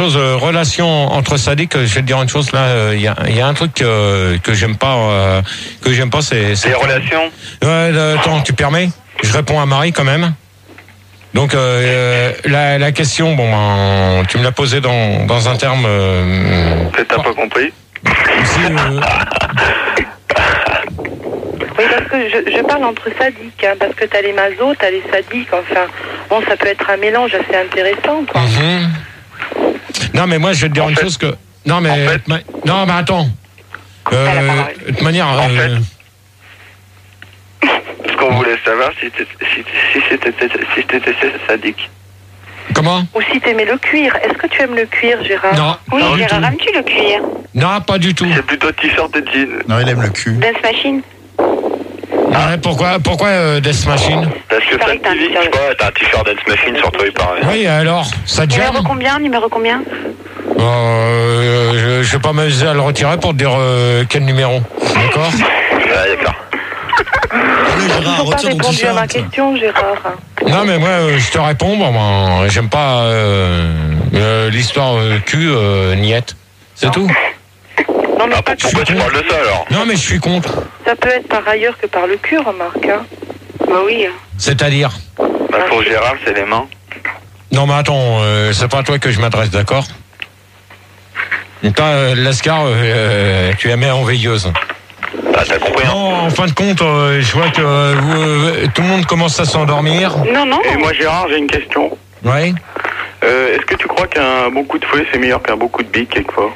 chose, relation entre sadiques, je vais te dire une chose là, il y a un truc que j'aime pas, c'est Les relations. Ouais, attends, tu permets? Je réponds à Marie quand même. Donc la question, bon, tu me l'as posée dans un terme. Que t'as pas compris. Aussi, Oui, parce que je parle entre sadiques, hein, parce que t'as les masos, t'as les sadiques, enfin, bon, ça peut être un mélange assez intéressant, quoi. Non, mais moi, je vais te dire une chose que... Non, mais... Non, mais attends. De toute manière... Ce qu'on voulait savoir, si t'étais sadique. Comment? Ou si t'aimais le cuir. Est-ce que tu aimes le cuir, Gérard? Non. Oui, Non, Gérard, aimes-tu le cuir? Non, pas du tout. C'est plutôt t-shirt et jean. Non, il aime le cul. Dance Machine? Ouais, pourquoi Death Machine? Parce que ça te dit, je sais pas, t'as un t-shirt Dance Machine sur toi, il paraît. Oui, alors, ça te gêne? Numéro combien? Je vais pas m'amuser à le retirer pour te dire quel numéro. D'accord? Ouais, d'accord. Allez, Gérard, Ils n'ont pas retire ton répondu à ma t-shirt. question, Gérard. Non, mais moi, je te réponds. Bon, ben, j'aime pas l'histoire cul, niette. C'est tout. Non, mais Ah, pas pourquoi tu parles de ça, alors? Non, mais je suis contre. Ça peut être par ailleurs que par le cul, remarque. Hein. Bah oui. C'est-à-dire? Bah, pour Gérard, c'est les mains. Non, mais attends, c'est pas à toi que je m'adresse, d'accord? Toi, Lascar, tu es mère en veilleuse. Ah, t'as compris, hein? Non, en fin de compte, je vois que tout le monde commence à s'endormir. Non, non. Et moi, Gérard, j'ai une question. Ouais. Est-ce que tu crois qu'un bon coup de fouet, c'est meilleur qu'un bon coup de bite, quelquefois?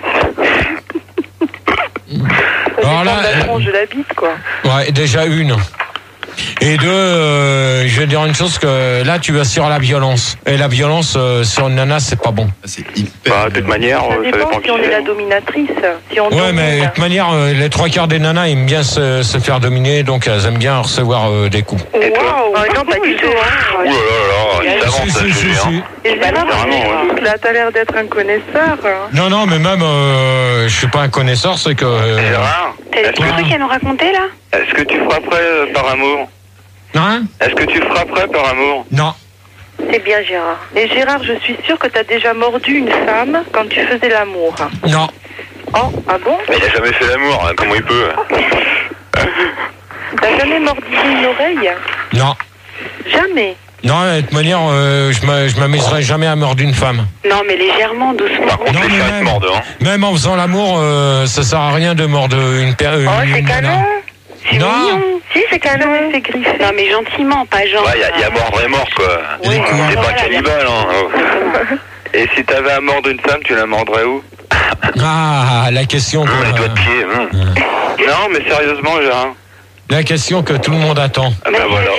Alors là, la tronche de la bite, quoi. ouais, déjà une. Et deux, je vais dire une chose, que là, tu vas sur la violence. Et la violence sur une nana, c'est pas bon. C'est hyper. Bah, de toute manière, Ça dépend si on est la dominatrice. Si on Ouais, domine. mais de toute manière, les trois quarts des nanas aiment bien se faire dominer, donc elles aiment bien recevoir des coups. Et toi? Waouh, non, pas du tout. Hein. Ouh là là, il s'avance, ça, Julien. Et Gérard, Carrément, là, t'as l'air d'être un connaisseur. Non, non, mais même, je suis pas un connaisseur, c'est que... Gérard, T'as des trucs à nous raconter, là? est-ce que tu frapperais par amour? Hein? Est-ce que tu frapperais par amour? Non. C'est bien, Gérard. Et Gérard, je suis sûre que t'as déjà mordu une femme quand tu faisais l'amour. Non. Oh, ah bon? Mais il a jamais fait l'amour, hein, comment il peut? T'as jamais mordu une oreille? Non. Jamais. Non, de toute manière, je m'amuserai jamais à mordre une femme. Non, mais légèrement, doucement. Par contre, Non, les mais chiens, ils même- te mordent, hein. Même en faisant l'amour, ça sert à rien de mordre une Oh, c'est nana. canon. C'est Non. mignon. Si, c'est canon. C'est griffé. Non, mais gentiment, pas genre. Ouais, il y a mordre et mort, quoi. Il est Ouais, cool. C'est pas voilà, cannibale, hein. Oh. Et si t'avais à mordre une femme, tu la mordrais où? Ah, la question que... Les doigts de pied. Non, mais sérieusement, Gérard. La question que tout le monde attend. Ah bah voilà.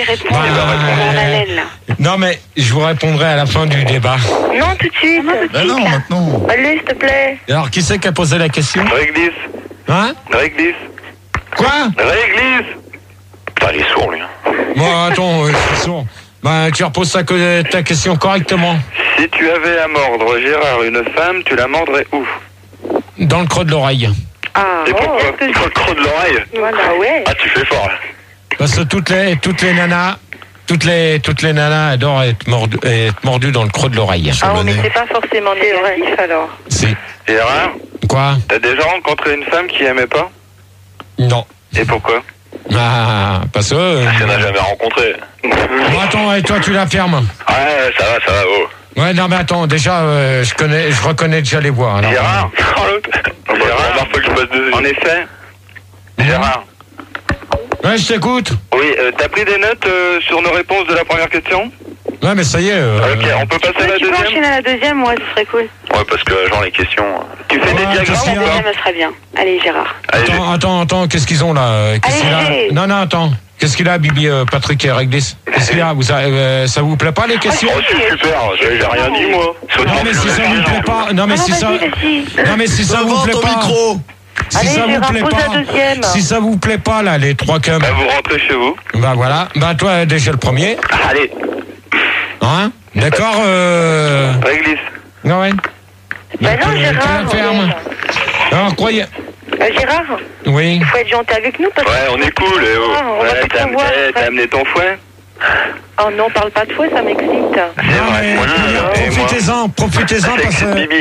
Non, mais je vous répondrai à la fin du débat. Non, tout de suite. Bah non, maintenant. Allez, s'il te plaît. Alors, qui c'est qui a posé la question? Réglisse. Hein? Réglisse. Quoi? Réglisse. Putain, il est sourd, lui. Hein. Bon, attends, je suis sourd. Bah, tu reposes ta question correctement. Si tu avais à mordre, Gérard, une femme, tu la mordrais où? Dans le creux de l'oreille. Ah, Et pourquoi? est-ce que Dans le creux de l'oreille. Voilà, ouais. Ah, tu fais fort, là. Parce que toutes les nanas, toutes les nanas adorent être mordues dans le creux de l'oreille. Ah, mais c'est pas forcément négatif, alors. Si. Gérard, Quoi? t'as déjà rencontré une femme qui aimait pas? Non. Et pourquoi? Ah, parce que... Tu n'as jamais rencontré. Bon, attends, et toi, tu la fermes. Ouais, ça va, oh. Ouais, non, mais attends, déjà, je reconnais déjà les voix. Alors, Gérard, Gérard, faut que je passe dessus. En effet, Gérard. Ouais, je t'écoute. Oui, t'as pris des notes sur nos réponses de la première question? Ouais, mais ça y est. Ok, on peut passer à la Tu peux deuxième? enchaîner à la deuxième, ouais, ce serait cool. Ouais, parce que genre les questions... Tu fais des Ouais, diagrammes qu'est-ce qu'il y ou a pas? Deuxième, ce serait bien. Allez, Gérard. Allez, Attends, qu'est-ce qu'ils ont là? Qu'est-ce qu'il a? Allez. Non, attends. Qu'est-ce qu'il a, Bibi, Patrick et Réglisse? Qu'est-ce qu'il a? Ça vous plaît pas les questions? Oh, c'est super, j'ai rien dit, moi. Non, mais si ça vous plaît pas, non, mais si ça, non, mais si ça vous Devant plaît ton pas, micro. si Allez, ça vous Gérard, plaît pose la pas, deuxième. si ça vous plaît pas là, les trois cums, Bah, vous rentrez chez vous. bah voilà, bah toi déjà le premier, Allez, hein? D'accord, réglisse. ouais. Bah non, Tu Gérard. la fermes. Alors croyez, Gérard, oui. il faut être gentil avec nous parce que... Ouais, on est cool, eh oh. Ah, on va Ouais, plus t'as savoir. t'as amené ton fouet? Oh non, parle pas de fouet, ça m'excite. C'est Non, vrai. mais, Moi, et moi. profitez-en parce C'est que Bibi.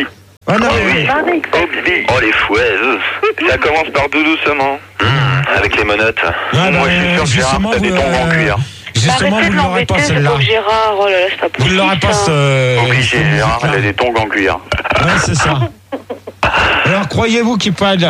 Ah non, oui. Marie, Oh, Bibi. Oh, les fouets. Ça commence par tout doucement. Avec les monottes. Ah, Moi, je suis sûr que Gérard, t'as des tongs en cuir. Justement, vous ne l'aurez pas celle-là. Gérard, oh là là, c'est pas Vous ne l'aurez pas Obligé, Gérard, il a des tongs en cuir. Ouais, c'est ça. Alors, croyez-vous qu'il faille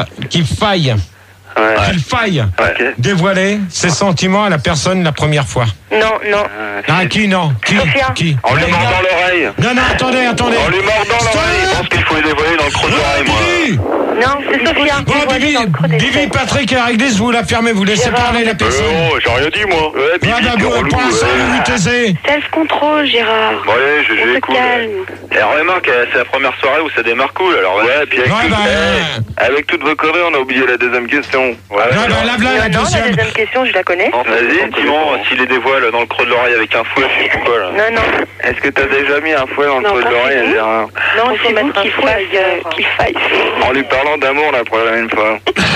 Ouais. dévoiler ses sentiments à la personne la première fois? Non. Ah, qui non? Sophia. Qui? On lui mord dans l'oreille. Non, attendez. On lui mord dans l'oreille. Je pense qu'il faut les dévoiler dans le creux de l'oreille, moi. Bibi! Non, c'est Sophia. Bon, Bibi, Patrick et Réglisse, vous la fermez, vous laissez parler la personne. Oh, j'ai rien dit, moi. Ouais, Bibi, Ah, bah, tu relou. pour l'instant, vous vous taisez. Self-control, Gérard. Bon, allez, je On se écoute. calme. Et remarque, c'est la première soirée où ça démarre cool, alors ouais, puis avec toutes vos conneries, on a oublié la deuxième question. Ouais, lave-la, la Non, la deuxième. deuxième question, je la connais. Vas-y, Timon, s'il les dévoile dans le creux de l'oreille avec un fouet, je sais pas quoi, là. Non. Est-ce que t'as déjà mis un fouet dans le creux de l'oreille, Gérard? Non, il faut mettre qu'il faille. En lui parlant d'amour, la prochaine fois.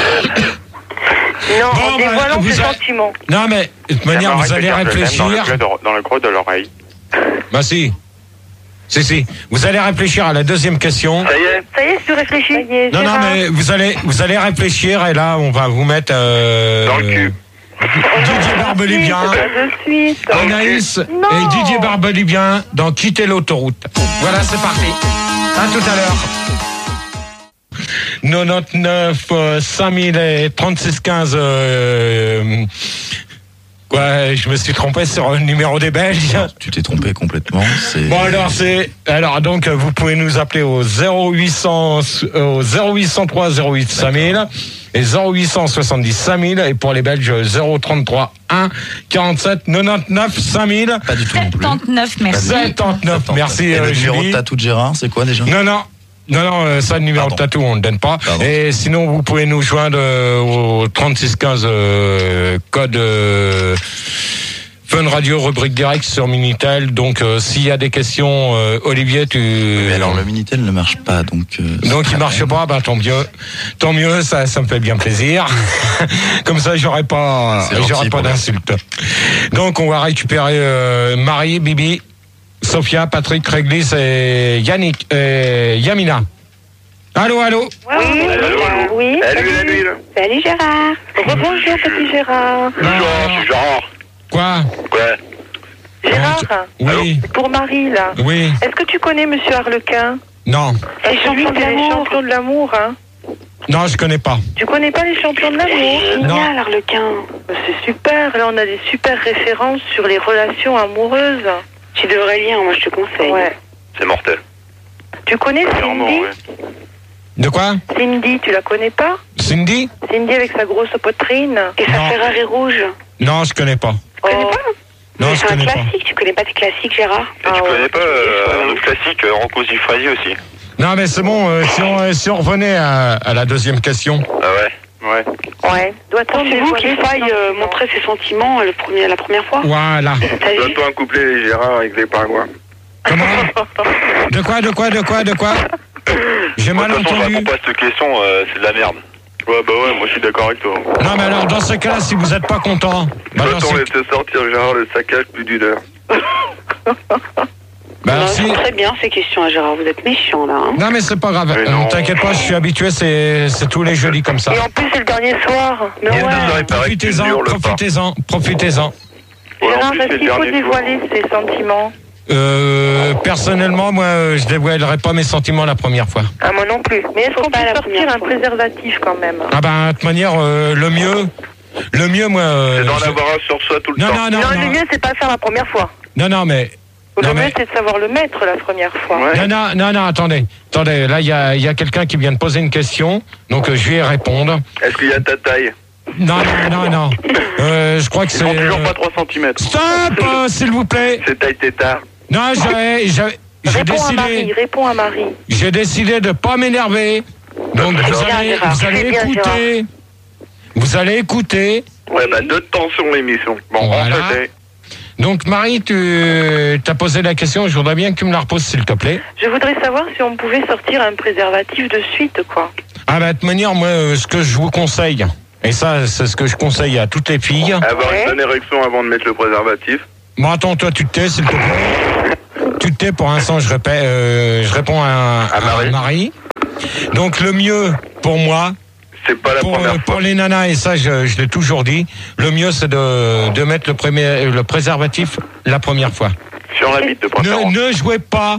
Non, Bon, en dévoilant vous ses a- sentiments. Non, mais de toute manière, vous allez réfléchir. Dans le creux de l'oreille. Bah si. Vous allez réfléchir à la deuxième question. Ça y est? Ça y est, tu réfléchis. Non, mais vous allez réfléchir et là, on va vous mettre Dans le cul. Didier Barbelivien, De suite. Anaïs Non. et Didier Barbelivien dans Quitter l'autoroute. Voilà, c'est parti. À tout à l'heure. 99 5000 et 36 15 quoi, je me suis trompé sur le numéro des Belges. Tu t'es trompé complètement. Bon alors donc vous pouvez nous appeler au 0803 08 5000 et 0870 5000 et pour les Belges 033 1 47 99 5000. Pas du tout non plus. 79, merci. 79, merci Et le numéro Julie. de tatou de Gérard, c'est quoi déjà? Non, ça, le numéro de tatou, on ne le donne pas. Pardon. Et sinon, vous pouvez nous joindre au 3615 code Fun Radio, rubrique direct sur Minitel. Donc, s'il y a des questions, Olivier, Mais alors le Minitel ne marche pas, donc. Donc il marche pas, bah tant mieux, ça me fait bien plaisir. Comme ça, j'aurai pas d'insultes. Donc on va récupérer Marie, Bibi, Sophia, Patrick, Réglisse et Yannick, Yamina. Allô. Oui. Salut. Salut Gérard. Rebonjour petit Gérard. Gérard. Quoi? Gérard. Oui. Pour Marie là. Oui. Est-ce que tu connais Monsieur Harlequin? Non. Les champions de l'amour, hein. Non, je connais pas. Tu connais pas les champions de l'amour? Non. Génial, Harlequin. C'est super. Là, on a des super références sur les relations amoureuses. Tu devrais lire, moi je te conseille. Ouais. C'est mortel. Tu connais Cindy? De quoi? Cindy, tu la connais pas? Cindy? Cindy avec sa grosse poitrine. Et sa Non. Ferrari rouge. Non, je connais pas. Tu connais pas? Non, Mais je c'est un connais pas. classique, tu connais pas tes classiques, Gérard? Et tu connais pas un autre classique, Rocco Siffredi aussi? Non, mais c'est bon, si on revenait à la deuxième question. Ah ouais. Ouais. Doit-on Pensez-vous dévoiler qu'il ses faille sentiments? montrer ses sentiments la première fois? Voilà. T'as vu? Doit-on coupler les Gérard avec les pingouins? Comment? De quoi? J'ai mal De toute façon, je entendu. réponds pas à cette question, c'est de la merde. Ouais, moi je suis d'accord avec toi. Non, mais alors, dans ce cas-là, si vous n'êtes pas content, bah, dans ce- laisser sortir Gérard le saccage plus d'une heure. bah, alors, Non, si- c'est très bien ces questions à Gérard, vous êtes méchant là. Hein. Non, mais c'est pas grave. Mais non. T'inquiète pas, je suis habitué, c'est tous les jeudis comme ça. Et en plus, c'est le dernier soir. Mais Il y a ouais. 2 heures, il paraît que tu Profitez-en, hurles pas. profitez-en. Gérard, En plus, c'est est-ce le qu'il faut dernier dévoiler ses sentiments? Personnellement, moi, je dévoilerai pas mes sentiments la première fois. Ah, moi non plus. Mais est-ce qu'on pas peut la sortir première un fois. préservatif quand même? Ah ben, de toute manière, le mieux, moi... C'est d'en avoir un sur soi tout le temps. Non, le mieux, c'est pas faire la première fois. Non, mais... Le Non, mieux, mais- c'est de savoir le mettre la première fois. Ouais. Non, attendez, là, il y a quelqu'un qui vient de poser une question, donc je vais y répondre. Est-ce qu'il y a ta taille? Non. Je crois que Ils c'est... font toujours pas 3 cm. Stop, s'il vous plaît. C'est taille tétard. Non, Réponds à Marie. j'ai décidé de pas m'énerver. Donc Bien, Gérard, vous allez fais bien, écouter. Vous allez écouter. Ouais, bah, 2 de tension l'émission. Bon, Voilà. en fait, Donc Marie, tu t'as posé la question, je voudrais bien que tu me la reposes s'il te plaît. Je voudrais savoir si on pouvait sortir un préservatif de suite, quoi. Ah bah de toute manière, moi, ce que je vous conseille, et ça c'est ce que je conseille à toutes les filles. avoir Ouais. une bonne érection avant de mettre le préservatif. Bon attends, toi tu te tais s'il te plaît. Tu te tais pour l'instant, je réponds à Marie. Marie. Donc le mieux pour moi, c'est pas la première fois. Pour les nanas, et ça je l'ai toujours dit, le mieux c'est de mettre le préservatif la première fois. Sur la bite de préférence. Ne jouez pas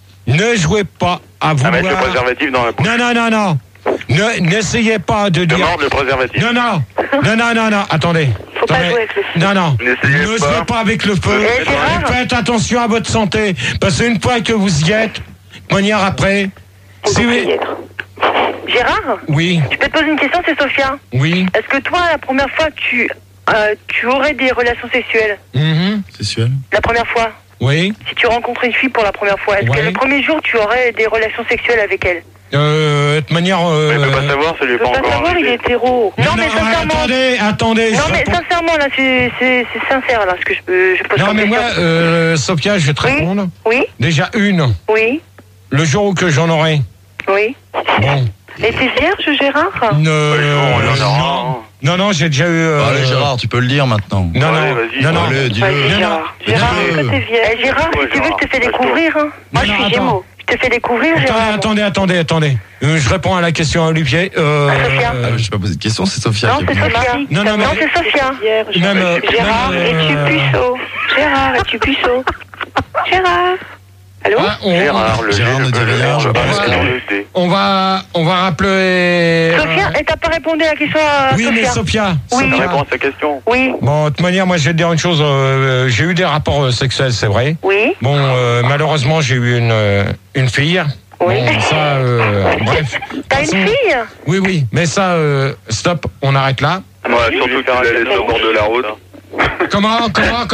à vouloir... mettre le préservatif dans la bouche. Non. N'essayez pas de dire... mordre le préservatif. Non, attendez. Faut pas jouer avec le feu. Non. N'essayez Ne jouez pas avec le feu. Gérard. Faites attention à votre santé. Parce qu'une fois que vous y êtes, de manière après... Gérard, Oui, je peux te poser une question, c'est Sophia. oui. Est-ce que toi, la première fois, tu aurais des relations sexuelles? Sexuel. La première fois? Oui. Si tu rencontres une fille pour la première fois, est-ce que le premier jour, tu aurais des relations sexuelles avec elle? De manière... Il peut pas savoir, ça lui est Je pas peux pas encore savoir, il est arrivé. hétéro. Non, mais sincèrement... Attendez. Non, mais sincèrement, là, c'est sincère, là, ce que je pose Non, comme mais moi, question. Sophia, je vais te répondre. Oui, Déjà une. oui, Le jour où que j'en aurai. oui. Bon. Et t'es vierge, Gérard? Non, j'ai déjà eu... Allez, Gérard, tu peux le dire maintenant. Non. Allez, dis-le. Vas-y, Gérard. Gérard, est-ce que t'es vierge? Gérard, si tu veux, je te fais découvrir. Hein. Moi, je suis Gémeaux. Je te fais découvrir, Gérard. Attendez. Je réponds à la question à Olivier. Sophia. Je ne sais pas poser de question, c'est Sophia. Non, qui c'est répond. Sophia. Non, c'est Sophia. Gérard, es-tu puceau? Gérard, es-tu puceau? Gérard. Allô? Gérard ne dit rien, je pense On va rappeler... Sophia, et t'as pas répondu à la question à Oui, Sophia? mais Sophia. Oui. Ça répond à sa question. Oui. Bon, de toute manière, moi, je vais te dire une chose. J'ai eu des rapports sexuels, c'est vrai. Oui. Bon, malheureusement, j'ai eu une fille. Oui. Bon, ça, bref. T'as une fille? Oui, mais ça, stop, on arrête là. Ouais, surtout faire la laisse au bord de la route. Comment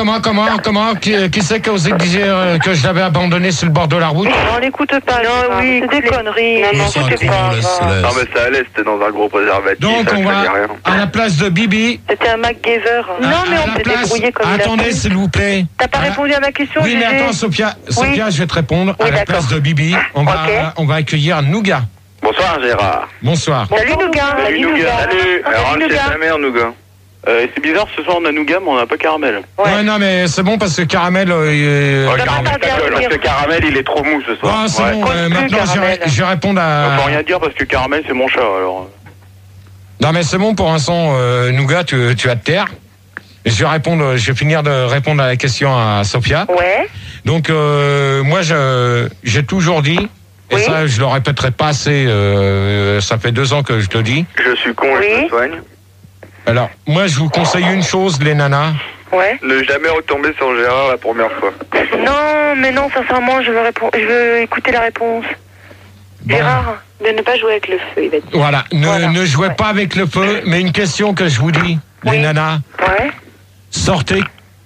qui c'est qui a osé dire que je l'avais abandonné sur le bord de la route? On l'écoute pas. Non, oui, c'est des conneries. Oui, c'est un con, laisse. Non, mais ça allait, c'était dans un gros préservatif. Donc, ça on faisait va, rien. à la place de Bibi... C'était un MacGyver. Non, mais on s'est débrouillé comme il a Attendez, pu. s'il vous plaît. T'as pas répondu à ma question, Oui, mais Gégé? attends, Sophia, je vais te répondre. Oui, À la d'accord. place de Bibi, on va accueillir Nougat. Bonsoir, Gérard. Bonsoir. Salut, Nougat. Salut, Nougat. Salut. Alors, Salut, c'est Nougat. ta mère, Nougat. C'est bizarre, ce soir, on a Nougat, mais on n'a pas Caramel. Ouais, non, mais c'est bon parce que Caramel... Caramel, ta gueule, parce que Caramel, il est trop mou ce soir. Ah, c'est bon, maintenant, je vais répondre à... On peut rien dire parce que Caramel, c'est mon chat, alors... Non, mais c'est bon, pour l'instant, Nougat, tu vas te taire. Je vais finir de répondre à la question à Sophia. Ouais. Donc, moi, j'ai toujours dit, et Oui. ça, je le répéterai pas assez, ça fait 2 ans que je te dis. Je suis con et je me soigne. Alors, moi, je vous conseille une chose, les nanas. Ouais. Ne jamais retomber sur Gérard la première fois. Non, mais non, sincèrement, je veux écouter la réponse. Bon. Gérard. De ne pas jouer avec le feu, il va dire. Voilà, ne jouez Ouais. pas avec le feu, mais une question que je vous dis, les Oui. nanas, Ouais. Couvert.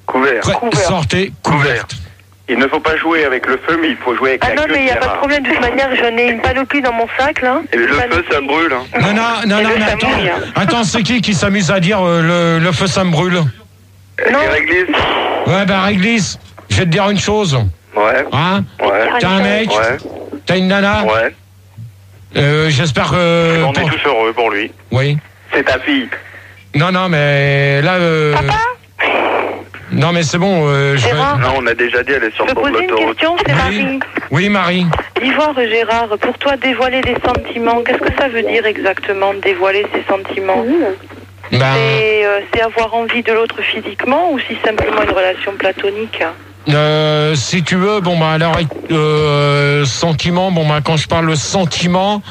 sortez couverte. Il ne faut pas jouer avec le feu, mais il faut jouer avec Ah la non, queue mais il de n'y a pas de Gérard. problème, de toute manière, j'en ai une panoplie dans mon sac, là. Et le Une feu, panoplie. ça brûle. Hein. Non, Et le mais samedi, attends, c'est qui s'amuse à dire le feu ça me brûle? Non. Et réglisse. Ouais, bah réglisse, je vais te dire une chose, Ouais. hein? Ouais. T'as un mec, Ouais. t'as une nana, Ouais. j'espère que... On est tous heureux pour lui. Oui. C'est ta fille. Non, mais là... Papa, Non, mais c'est bon, je vais... Gérard. Non, on a déjà dit, elle est sur je le peux bord de poser une l'autoroute. question, c'est Oui. Marie. Oui, Marie. Dis-moi, Gérard, pour toi, dévoiler les sentiments, qu'est-ce que ça veut dire exactement, dévoiler ses sentiments? Ben, C'est avoir envie de l'autre physiquement ou si simplement une relation platonique? si tu veux, bon, bah, alors, sentiment, bon, bah, quand je parle de sentiment,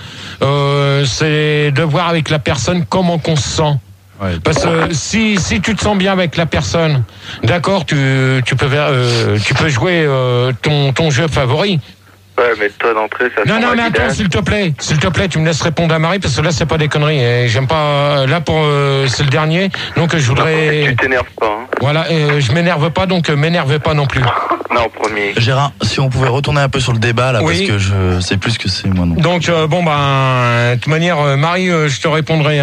c'est de voir avec la personne comment qu'on se sent. Ouais. Parce que si tu te sens bien avec la personne, d'accord, tu peux jouer ton jeu favori. Ouais, mais toi d'entrée, ça Non, sent mais la attends, guidage. s'il te plaît, tu me laisses répondre à Marie parce que là c'est pas des conneries. Et j'aime pas. Là pour c'est le dernier, donc je voudrais. Tu t'énerves pas, hein. Voilà, je m'énerve pas, donc m'énervez pas non plus. Non, premier. Gérard, si on pouvait retourner un peu sur le débat là, Oui. parce que je sais plus ce que c'est moi non. Donc bon de toute manière, Marie, je te répondrai,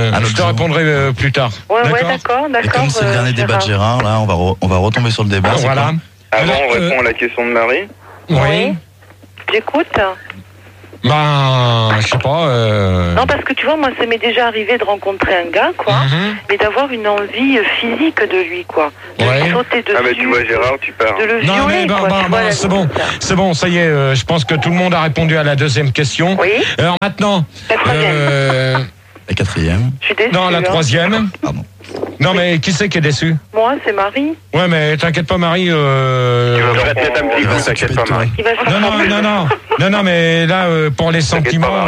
plus tard. Ouais, d'accord. Et comme c'est le dernier débat de Gérard, là, on va retomber sur le débat. c'est Voilà. quoi Avant, on répond à la question de Marie. Oui. J'écoute. Ben, je sais pas. Non, parce que tu vois, moi, ça m'est déjà arrivé de rencontrer un gars, quoi, mais d'avoir une envie physique de lui, quoi. De lui sauter dessus. Ah, mais tu vois, Gérard, tu pars. De le violer, non, mais quoi. C'est bon, ça y est, je pense que tout le monde a répondu à la deuxième question. Oui. Alors maintenant. La troisième. La quatrième. Je suis déçue. Non, la troisième. Pardon. Non, mais qui c'est qui est déçu? Moi, c'est Marie. Ouais, mais t'inquiète pas, Marie. Tu vas te mettre un petit coup, t'inquiète pas, Marie. Il va se faire Non, mais là, pour les sentiments.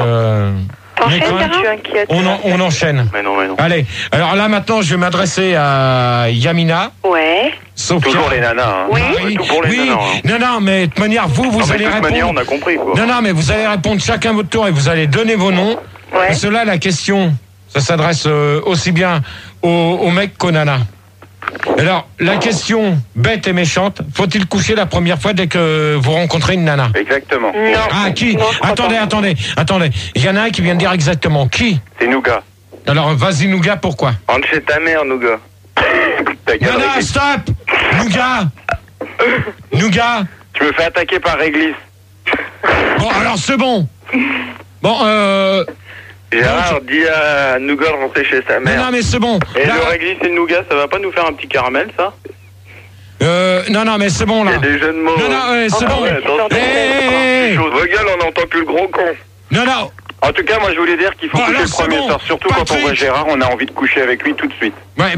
On enchaîne. Mais non. Allez, alors là maintenant, je vais m'adresser à Yamina. Ouais. Sophia. Tout pour les nanas. Hein. Oui. Tout pour les nanas. Hein. Non, mais de toute manière, vous allez répondre. De toute manière, on a compris, quoi. Non, mais vous allez répondre chacun votre tour et vous allez donner vos noms. Ouais. Parce que là, la question, ça s'adresse aussi bien aux mecs qu'aux nanas. Alors, la question bête et méchante, faut-il coucher la première fois dès que vous rencontrez une nana? Exactement. Non. Ah, qui? Non, Attendez. Il y en a un qui vient de dire exactement. Qui? C'est Nougat. Alors, vas-y, Nougat, pourquoi? Rentre chez ta mère, Nougat. Non, stop! Nougat! Tu me fais attaquer par Réglisse. Bon, alors, c'est bon. Bon, Gérard, dis à Nougat de rentrer chez sa mère. Non, mais c'est bon. Et Là, le Réglisse et le Nougat, ça va pas nous faire un petit caramel, ça? non, mais c'est bon, là. Il y a des jeux de mots. Non, c'est bon. Vos gueules, on n'entend plus le gros con. Non. En tout cas, moi, je voulais dire qu'il faut Bon, coucher alors, le premier c'est bon. soir. Surtout quand on voit Gérard, on a envie de coucher avec lui tout de suite. Ouais,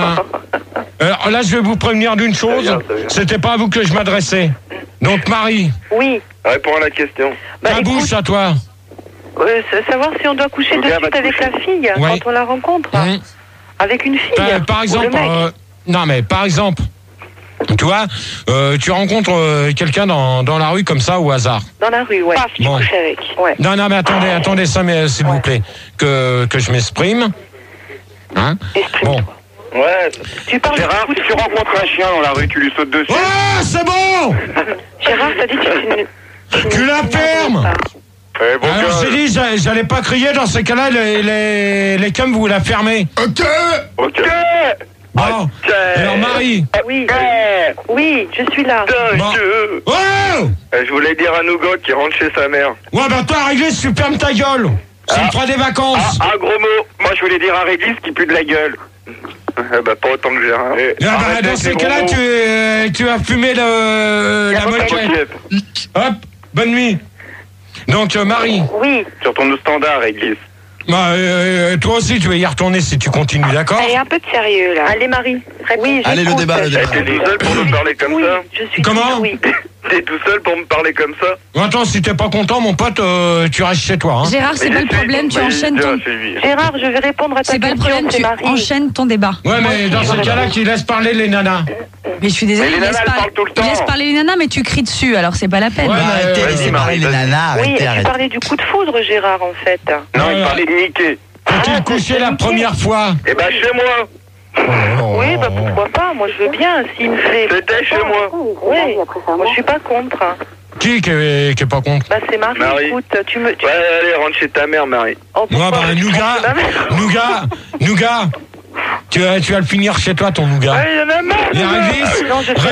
alors là, je vais vous prévenir d'une chose. Ça vient. C'était pas à vous que je m'adressais. Donc, Marie, Oui. Réponds à la question. ta bouche à toi. Savoir si on doit coucher de Nougat suite va avec coucher. la fille Ouais. quand on la rencontre. Mhm. Avec une fille. Par exemple, ou le mec. non, mais par exemple, tu vois, tu rencontres quelqu'un dans la rue comme ça au hasard. Dans la rue, ouais. Tu Bon. couches avec. Ouais. Non, mais attendez, ça, mais s'il vous plaît, que je m'exprime. Hein? Bon. Ouais. Tu parles Gérard, si tu rencontres un chien dans la rue, tu lui sautes dessus. Oh, c'est bon! Gérard, t'as dit que Tu la fermes! Eh, bon Alors, gueule. j'ai dit, j'allais pas crier dans ces cas-là, les cums, vous la fermez. Ok. Bon. Alors, Marie. Oui. Oui, je suis là. Bon. Oh! Je voulais dire à Nougat qui rentre chez sa mère. Ouais, bah, toi, Réglisse, tu fermes ta gueule. Ça me fera des vacances. Un gros mot. Moi, je voulais dire à Réglisse qui pue de la gueule. Bah, pas autant que Gérard. Dans ces cas-là, tu vas fumer la moquette. Hop, bonne nuit. Donc, Marie. Oui. Sur ton standard, Réglisse. Bah, toi aussi, tu vas y retourner si tu continues, d'accord? Allez, un peu de sérieux, là. Allez, Marie. Oui, Allez, le débat. T'es tout seul pour me parler comme Oui, ça? je suis Comment? Oui. T'es tout seul pour me parler comme ça? Attends, si t'es pas content, mon pote, tu restes chez toi. Hein. Gérard, c'est pas le problème, tu enchaînes ton... Gérard, je vais répondre à ta C'est pas le question, problème, c'est tu Marie. enchaînes ton débat. Ouais, mais dans ce cas-là, qui laisse parler les nanas. Mais je suis désolée, Mais les nanas, elles parlent tout le temps. il laisse parler les nanas, mais tu cries dessus, alors c'est pas la peine. Ouais, Arrêtez, vas-y, laissez parler Marie, les vas-y. nanas, Oui, arrêtez, tu arrêtez. parlais du coup de foudre, Gérard, en fait. Non, Ouais. il parlait de niquer. Faut-il coucher la première fois? Eh ben, chez moi. Oui, bah pourquoi pas, moi je veux bien, s'il me plaît. C'était chez moi. Oui, moi je suis pas contre. Qui est pas contre? Bah c'est Marie, Marie. écoute, tu me... Ouais, allez, rentre chez ta mère, Marie. Oh, Moi, pourquoi bah, je rentre chez ma mère Nougat, tu vas le finir chez toi, ton nougat. Ah, il y en a marre. Les Réglisse, Non, je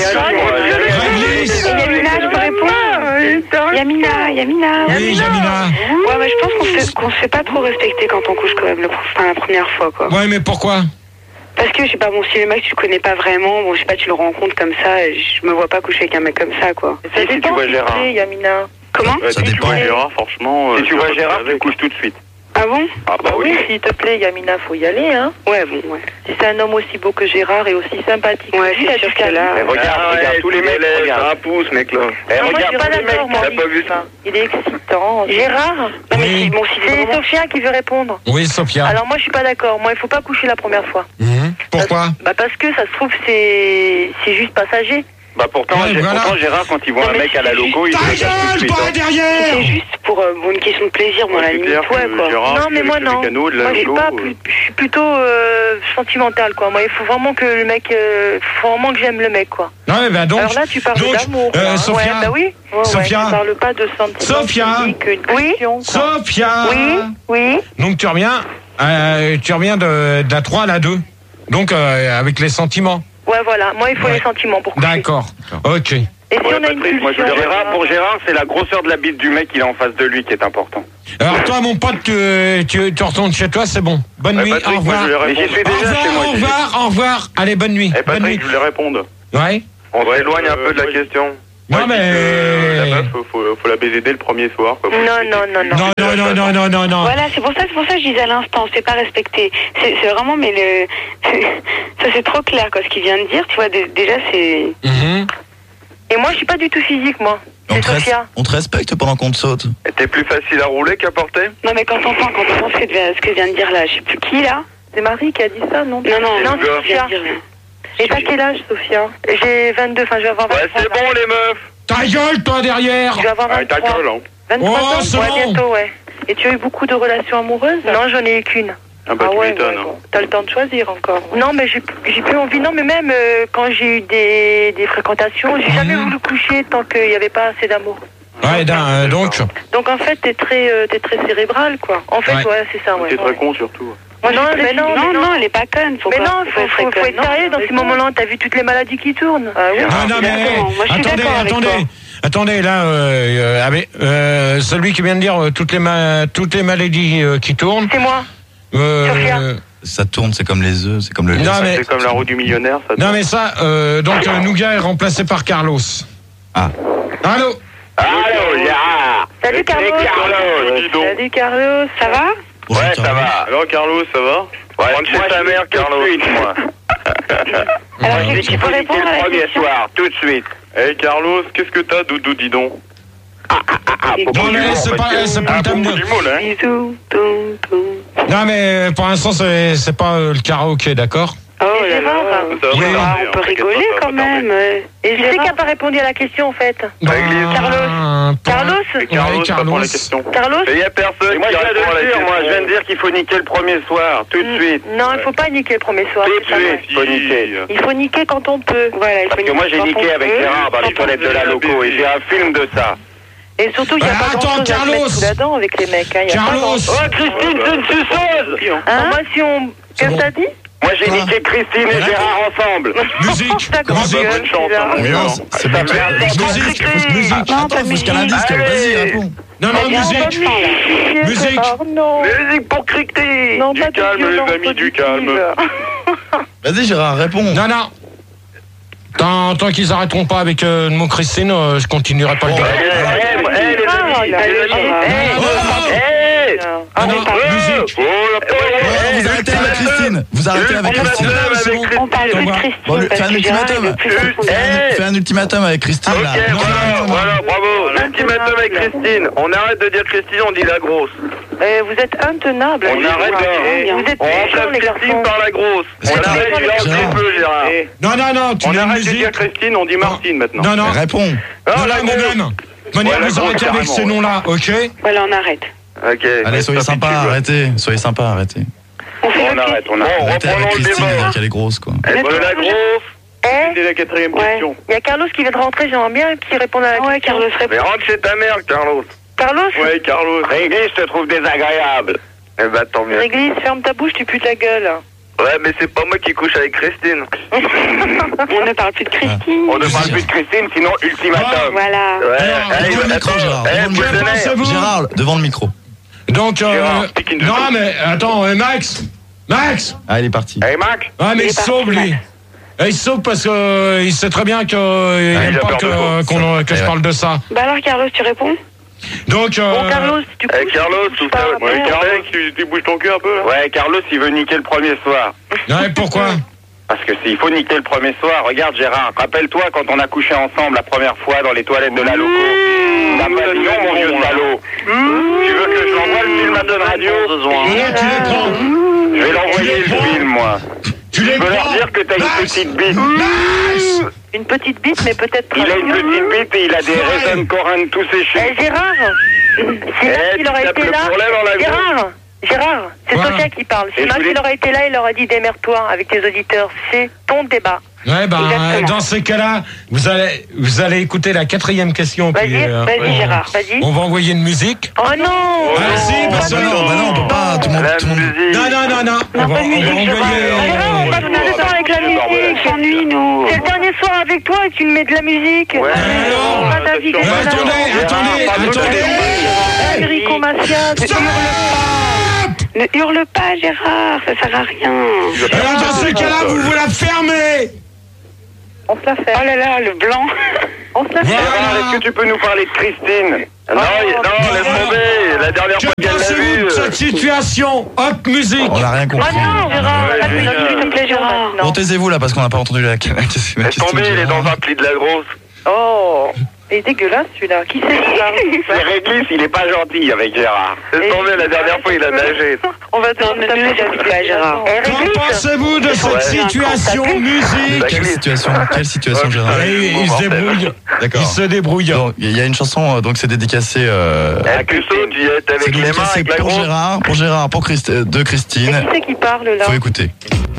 Réglisse. Yamina, je peux répondre? Yamina. Oui, Yamina. Ouais, mais je pense qu'on se fait pas trop respecter quand on couche quand même la première fois, quoi. Ouais, mais pourquoi? Parce que, je sais pas, bon, si le mec tu le connais pas vraiment, bon, je sais pas, tu le rencontres comme ça, je me vois pas coucher avec un mec comme ça, quoi. Ça Si tu dépend, vois s'il te Gérard. plaît, Yamina. Comment? Ça Si tu dépend. vois Gérard, franchement. Si tu vois Gérard, tu couches tout de suite. Ah bon? Ah bah Oui, oui. s'il te plaît, Yamina, faut y aller, hein. Ouais, bon, ouais. Si c'est un homme aussi beau que Gérard et aussi sympathique. Ouais, aussi, c'est t'as sûr du que là- charisme. Regarde tous les mecs, regarde. Un pouce, mec, là. Eh, Non, moi, je suis regarde pas tous les mecs, d'accord, moi, t'as pas vu ça? il est excitant. Gérard? Non, mais Oui. si, bon, si C'est vraiment- Sophia qui veut répondre. Oui, Sophia. Alors moi, je suis pas d'accord. Moi, il faut pas coucher la première fois. Pourquoi? Bah parce que ça se trouve c'est juste passager. Bah pourtant, Ouais, voilà. pourtant, Gérard, quand il voit Non, un mais mec à la c'est loco, il Ta le cache tout de gueule, suite. pas hein. derrière! C'est juste pour une question de plaisir, dans la C'est limite, clair ouais, que quoi. Gérard, Non, mais moi avec non. le canot de la Moi, je suis loco, pas je suis plutôt sentimentale, quoi. Moi, il faut vraiment que le mec, faut vraiment que j'aime le mec, quoi. Non, mais ben donc. Alors là, tu parles donc, d'amour. là, hein. Sophia. Ouais, bah oui. Ouais, Sophia. ouais, tu parles pas de sentiments. Sophia. physiques, une passion, quoi. Sophia! Oui. Donc tu reviens de la 3 à la 2. Donc avec les sentiments. Ouais, voilà. Moi, il faut Ouais. les sentiments pour coucher. D'accord. Ok. Et si on a une pulsion, pour Gérard, c'est la grosseur de la bite du mec qu'il a en face de lui qui est important. Alors toi, mon pote, tu retournes chez toi, c'est bon. Bonne nuit, Patrick, au revoir. Mais j'y suis déjà chez moi. Au revoir. Allez, bonne nuit. Eh bonne nuit. Patrick, je voulais répondre. Ouais. On s'éloigne un peu de la question. Non, mais... La meuf, faut la baiser dès le premier soir. Quoi. Non. Voilà, c'est pour ça que je disais à l'instant, c'est pas respecté. C'est vraiment, mais ça c'est trop clair, quoi, ce qu'il vient de dire, tu vois, déjà c'est... Et moi, je suis pas du tout physique, moi. C'est Sophia. On te respecte pendant qu'on te saute. T'es plus facile à rouler qu'à porter? Non, mais quand on pense ce que vient de dire là, je sais plus qui, là. C'est Marie qui a dit ça, non? Non, c'est Sophia. Et t'as quel âge, Sophia? J'ai 22, enfin, je vais avoir 23. Ouais, c'est bon, les meufs. Ta gueule, toi, derrière. Je vais avoir 23. Ta gueule, hein. 23 ans, c'est ouais, bon. bientôt, ouais. Et tu as eu beaucoup de relations amoureuses? Non, j'en ai eu qu'une. Ah bah, tu ouais, m'étonnes. bon. T'as le temps de choisir encore. Non, mais j'ai plus envie. Non, mais même quand j'ai eu des fréquentations, j'ai jamais voulu coucher tant qu'il n'y avait pas assez d'amour. Ouais, donc... Donc en fait, t'es très cérébral, quoi. En fait, ouais, c'est ça, ouais. T'es très con, surtout. Moi, non, elle est pas conne. Faut faut être sérieux dans ces moments-là. T'as vu toutes les maladies qui tournent. Oui. Non, mais attendez, là, celui qui vient de dire toutes les maladies qui tournent. C'est moi. Sophia. Ça tourne, c'est comme les œufs, c'est comme le lait. C'est comme la roue du millionnaire. Ça non, mais ça, donc Nougat est remplacé par Carlos. Ah. Allô, Gérard. Salut, Carlos. Salut, Carlos. Ça va? Ouais, ça va. Alors, Carlos, ça va? Ouais, rentre chez ta mère, Carlos. Moi. Alors, tu peux répondre à la question? Tout de suite. Eh, Carlos, qu'est-ce que t'as, Doudou, dis donc? non, mais c'est pas le thème de... Bisous, Non, mais pour l'instant, c'est pas le karaoké, d'accord? Oh là là. On peut rigoler quand même. Et je sais qui n'a pas répondu à la question, en fait. Carlos. Carlos. Il y a personne qui répond à la question. Moi, je viens de dire qu'il faut niquer le premier soir, tout de suite. Non, il faut pas niquer le premier soir. Tout de suite, il faut niquer. Il faut niquer quand on peut. Voilà, parce que moi, j'ai niqué avec Gérard dans les toilettes de la loco et j'ai un film de ça. Et surtout, il n'y a pas grand-chose à se mettre sous la dent avec les mecs. Carlos. Oh, Christine, c'est une suceuse. Moi, si on... Qu'est-ce que t'as dit? Moi, j'ai niqué Christine et Gérard ensemble. Musique. Bonne chance. C'est pas Musique. Attends, faut jusqu'à l'indice, vas-y, réponds. Non, musique. Musique. Musique pour Christine. Non, Du calme, les amis, du calme. Vas-y, Gérard, réponds. Non. Tant qu'ils arrêteront pas avec le mot Christine, je continuerai pas le dire. Musique. Vous arrêtez avec Christine. Vous arrêtez avec Christine. On parle plus de Christine. Bon, fais un ultimatum. Fais un ultimatum avec Christine. Ok, voilà, bravo. L'ultimatum avec Christine. On arrête de dire Christine, on dit la grosse. Vous êtes intenable. On arrête Vous êtes on remplace Christine par la grosse. On arrête de dire un petit peu, Gérard. Non, tu On dis arrête de musique. dire Christine, on dit Martine maintenant. Non. Réponds. Non, même. Manière, vous arrêtez avec ces noms-là, ok? Voilà, on arrête. Ok. Allez, soyez sympa, arrêtez. On arrête. Arrêtez avec Reprenons le Christine, débat. qu'elle est grosse, quoi. Elle veut la grosse. C'est la quatrième question. Il y a Carlos qui vient de rentrer, j'aimerais bien qu'il réponde à la question. Ouais, Carlos Mais répond. rentre chez ta mère, Carlos. Carlos? Ouais, Carlos. Réglisse, je te trouve désagréable. Eh ben, tant mieux. Réglisse, ferme ta bouche, tu pues ta gueule. Ouais, mais c'est pas moi qui couche avec Christine. On ne parle plus de Christine. On ne parle plus de Christine, sinon ultimatum. Voilà. Devant le micro, Gérard. Gérard, devant le micro. Donc, non, mais attends, Max. Ah, il est parti. Hey, Mac. Ah, mais il se sauve, lui. Il se sauve parce que il sait très bien qu'il n'aime pas que je parle de ça. Bah alors, Carlos, tu réponds? Donc, Bon, Carlos, tu couches. Carlos, tout ça. Ouais, Carlos, tu bouges ton cul un peu là. Ouais, Carlos, il veut niquer le premier soir. Ouais, pourquoi? Parce que il faut niquer le premier soir. Regarde, Gérard, rappelle-toi quand on a couché ensemble la première fois dans les toilettes de la loco. T'as pas dit non, mon vieux salaud. Tu veux que je l'envoie le film à Donne Radio? Tu les prends. Je vais l'envoyer le film, moi. Tu les Je peux leur prends. dire que t'as une petite bite. Une petite bite, mais peut-être Il a une petite bite et il a des raisins de Corin tous séchés. Gérard, si Max il aurait été là, Gérard, c'est Voilà. Sophia qui parle. Si Et Max je voulais- il aurait été là, il aurait dit démerde-toi avec tes auditeurs. C'est ton débat. Ouais, Exactement. dans ces cas-là, vous allez écouter la 4e question. Vas-y, puis, vas-y Gérard, vas-y. On va envoyer une musique. Oh non. Ah si, parce que non, on peut pas, tout le monde. Non. On va envoyer. Gérard, on passe plus de temps avec de la musique, s'ennuie, nous. C'est le dernier soir avec toi et tu me mets de la musique. Ouais. Pas David. Attendez. Enrico Macias. Ne hurle pas, Gérard, ça sert à rien. Alors dans ce cas-là, vous la fermez. On se la fait. Oh là là, le blanc. On se la fait. Gérard, est-ce que tu peux nous parler de Christine? Non, laisse tomber. La dernière fois Que qu'elle l'a pensez-vous vue. de cette situation? Hop, musique. On n'a rien compris. Oh non, Gérard. Ouais, S'il te plaît, Gérard. Bon, taisez-vous là parce qu'on n'a pas entendu la question. Laisse tomber, il est dans un pli de la grosse. Oh. Il est dégueulasse celui-là. Qui c'est ça? C'est Réglisse, il est pas gentil avec Gérard. Laisse tomber, la dernière fois il a nagé. On va te taper pas, Gérard. Que pensez-vous de cette situation? Musique. Quelle situation, Gérard? Il se débrouille. D'accord. Il se débrouille. Donc, il y a une chanson, donc c'est dédicacé. À Cusso, tu y es C'est avec les mains, dédicacé avec la pour grosse. Gérard, de Christine. Qui c'est qui parle là? Faut écouter.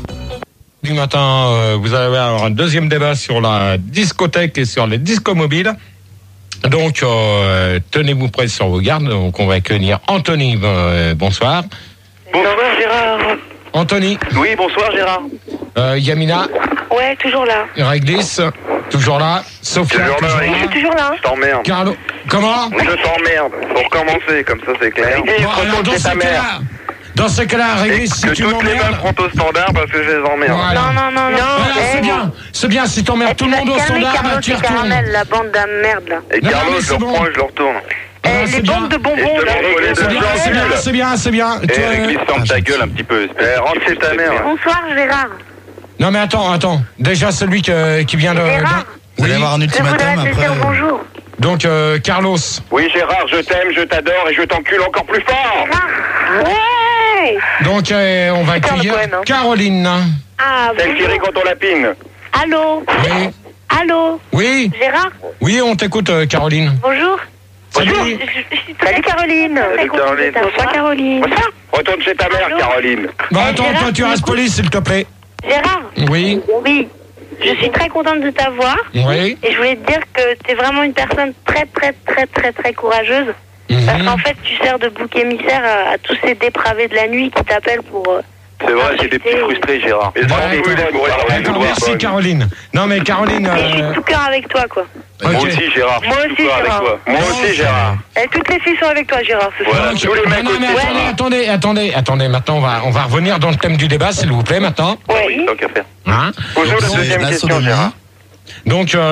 Du matin, vous allez avoir un deuxième débat sur la discothèque et sur les discos mobiles. Donc, tenez-vous prêts sur vos gardes. Donc, on va accueillir Anthony. Bonsoir. Bonsoir Gérard. Anthony. Oui, bonsoir Gérard. Yamina. Ouais, toujours là. Réglisse. Toujours là. Sophia. Toujours là, oui. Je suis toujours là. Je t'emmerde. Carlo. Comment? Je t'emmerde. Faut recommencer, comme ça c'est clair. Bon, alors, dans ce cas-là, Réglisse, si Que tu toutes les meufs m'emmerdes. rentrent au standard parce que je les emmerde. Voilà. Non. Voilà, c'est bien, si t'emmerdes tout le monde au standard, bah, tu retournes. la bande de merde là. Et Non, Carlos, mais je c'est le bon. reprends et je le retourne. Voilà, Les c'est bien. bandes de bonbons Et je te là. montre les C'est deux bien, blancs c'est bien, nuls. c'est bien. Et Réglisse, ferme ta gueule un petit peu. Rentre chez ta mère. Bonsoir Gérard. Non mais attends. Déjà celui qui vient de... Gérard. Vous allez avoir un Je ultimatum voudrais te après. dire bonjour. Donc Carlos. Oui Gérard, je t'aime, je t'adore et je t'encule encore plus fort. Ouais. Donc on va Super le accueillir poème, hein. Caroline. Ah Celle qui rit quand on lapine. Allô. Oui. Allô. Oui. Gérard. Oui, on t'écoute Caroline. Bonjour. Salut. Salut Caroline. Salut Caroline. Bonsoir, Caroline. Retourne chez ta mère, Allô Caroline. Bon attends, Gérard, toi tu tu restes m'écoutes poli s'il te plaît. Gérard. Oui. Oui. Je suis très contente de t'avoir. Oui. Et je voulais te dire que t'es vraiment une personne très courageuse. Parce Mhm. qu'en fait, tu sers de bouc émissaire à tous ces dépravés de la nuit qui t'appellent pour... C'est vrai, c'est des petits frustrés, Gérard. Et D'accord, merci Caroline. Non mais Caroline... Et je suis tout cœur avec toi, quoi. Moi Ok. aussi, Gérard. Moi je suis aussi, tout avec Gérard. toi. Moi aussi, Gérard. Et toutes les filles sont avec toi, Gérard, ce soir. Voilà, tous les mecs Non, mais aussi. attendez, maintenant on va revenir dans le thème du débat s'il vous plaît maintenant. Oui, tant qu'à faire. Hein? Posons la C'est deuxième la question, sodomie. Gérard. Donc Sur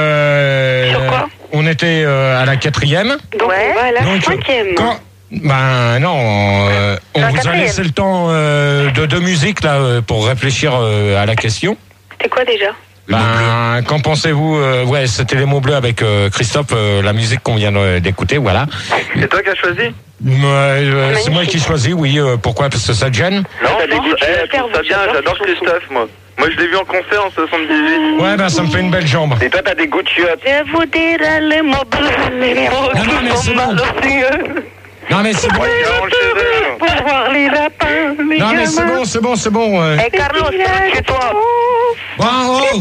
quoi on était à la 4e. Donc, Ouais. on va à la Donc, 5e. Ben non, on La vous a 4e. laissé le temps de musique là pour réfléchir à la question. C'était quoi déjà? Ben, qu'en pensez-vous? Ouais, c'était les mots bleus avec Christophe, la musique qu'on vient d'écouter, voilà. C'est toi qui as choisi? C'est moi qui choisis, oui. Pourquoi? Parce que ça te gêne? Non, t'as des non, goûts. je vais Je faire trouve ça vous, bien, j'adore j'adore cette chanson. Christophe, moi. Moi, je l'ai vu en concert en 78. Ouais, ben ça me fait une belle jambe. Et toi, t'as des goûts de chiottes. Je vous dirai les mots bleus, les mots Non, non, mais qui c'est sont bon. malicieux. Non mais c'est bon. Ouais, il rentre chez elle. Pour voir les lapins, les Non mais gamins. c'est bon. Eh Carlos, chez toi. Oh, oh,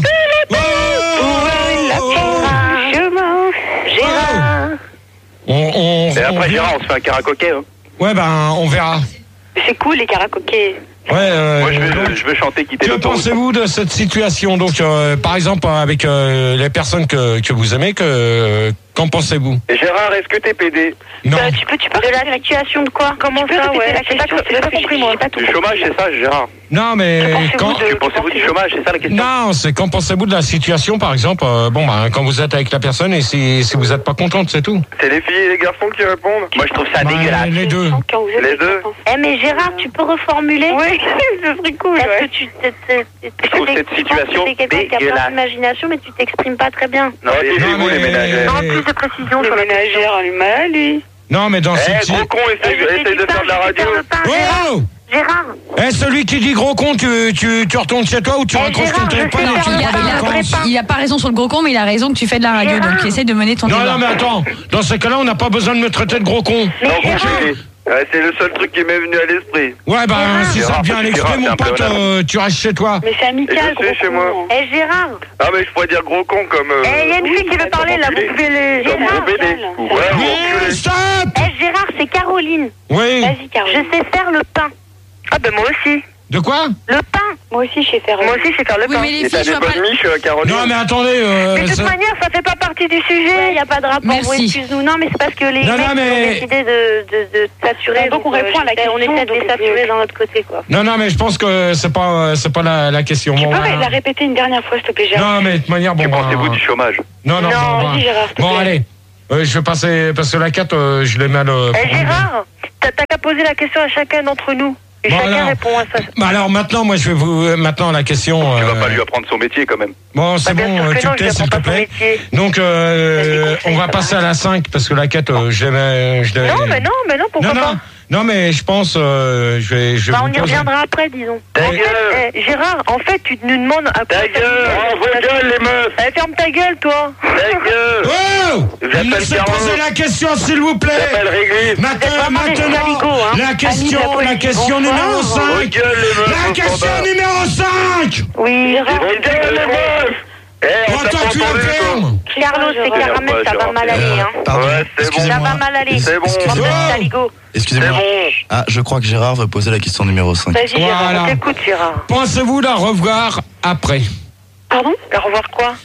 Gérard. on Et après, vient- Gérard, on se fait un karaoké. Hein. Ouais, ben on verra. C'est cool, les karaokés. Ouais. Moi, Donc, je veux chanter Quitter que l'autoroute. pensez-vous de cette situation? Donc, par exemple, avec les personnes que vous aimez, qu'en pensez-vous? Et Gérard, est-ce que t'es PD? Non. Tu peux De la situation de quoi? Comment Tu peux ça, répéter ouais? la J'ai pas question, j'ai pas compris, moi. j'ai pas tout Du chômage, c'est ça, Gérard? Non, mais quand... Que pensez-vous du chômage? C'est ça la question? Non, c'est qu'en pensez-vous de la situation, par exemple, bon, bah, quand vous êtes avec la personne et si vous êtes pas contente, c'est tout. C'est les filles et les garçons qui répondent? Moi, je trouve ça Bah, dégueulasse. les deux. Quand vous êtes Les deux. Eh, mais Gérard, tu peux reformuler? Oui, ce serait cool, Parce ouais. que tu trouve cette situation t'es quelqu'un qui a dégueulasse. plein d'imagination, mais tu t'exprimes pas très bien. Non, taisez-vous, les ménagères. Non, plus de précision Le sur la ménagère allumé, lui. Non, mais dans cette... Eh, gros con, essaye de faire de la radio. Oh! Gérard, Eh, celui qui dit gros con, tu retournes chez toi ou tu raccroches ton Gérard, je téléphone sais et tu faire vas le en pas, vacances? Il a pas raison sur le gros con, mais il a raison que tu fais de la radio, Gérard. donc essaye de mener ton Non, débat. non, mais attends, dans ce cas-là, on n'a pas besoin de me traiter de gros con. Non, c'est le seul truc qui m'est venu à l'esprit. Ouais, bah, si ça Gérard, te vient à tu l'extrait, diras, c'est mon un pote, pléonasme. tu restes chez toi. Mais c'est amical, Et je sais, gros chez moi. con. Eh Gérard, Ah, mais je pourrais dire gros con comme... il y a une fille qui veut parler là, vous pouvez le... Comme gros Gérard, BD. Ouais, Oui, enculé. stop! Gérard, c'est Caroline. Oui, Vas-y, Caroline. Je sais faire le pain. Ah ben moi aussi. De quoi? Le pain. Moi aussi, je sais faire le Oui, pain. mais les Et t'as filles, je des vois pas. bonnes miches, Caroline? Non, mais attendez. Mais de toute manière, ça fait pas partie du sujet. Il n'y a pas de rapport. Merci. Excuse-nous. Non, mais c'est parce que les Non, mecs non, mais- ont décidé de saturer. Donc, on répond à la question. On essaie de les saturer dans notre côté, quoi. Non, mais je pense que c'est pas la question. Tu Bon, peux voilà. la répéter une dernière fois, s'il te plaît, Gérard? Non, mais de toute manière, bon. Que bah, pensez-vous du chômage? Non, Non, bon, vas-y, Gérard, s'il te bon, plaît. allez. Je vais passer parce que la 4, je l'ai mal. Gérard, t'as qu'à poser la question à chacun d'entre nous. Et Bon, chacun alors. répond à ça. Bah alors maintenant, moi, je vais vous maintenant la question. Tu vas pas lui apprendre son métier quand même. Bon, c'est Bien bon, sûr que tu non, me je tais, s'il te n'apprends pas son plaît. métier. Donc, conseils, on va ça passer à la 5 parce que la 4, je l'avais. Non, mais non, pourquoi pas? Non, mais je pense, je vais. Bah, on vous y poser- reviendra après, disons. Ta En gueule. fait, Gérard, en fait, tu nous demandes à Ta gueule! Oh, vos gueules, les meufs! Ferme ta gueule, toi. Ta gueule! Oh! J'appelle Laissez Carlo. poser la question, s'il vous plaît. J'appelle Réglisse! Maintenant, la question numéro 5. Vos gueules, les meufs! La on question s'en bat. numéro 5. Oui, Gérard. Vos gueules, les meufs! Eh, on Oh, t'a toi, pas tu la entendu, toi. fermes. Carlos et Caramel, ça va mal aller, hein. Pardon, Ouais, c'est bon. Ça excusez-moi. va mal aller. C'est bon. Excusez-moi. Taligo. C'est Excusez-moi. bon! Ah, je crois que Gérard veut poser la question numéro 5. Vas-y, Gérard, Voilà. on t'écoute, Gérard. Pensez-vous la revoir après? Pardon? Au revoir quoi?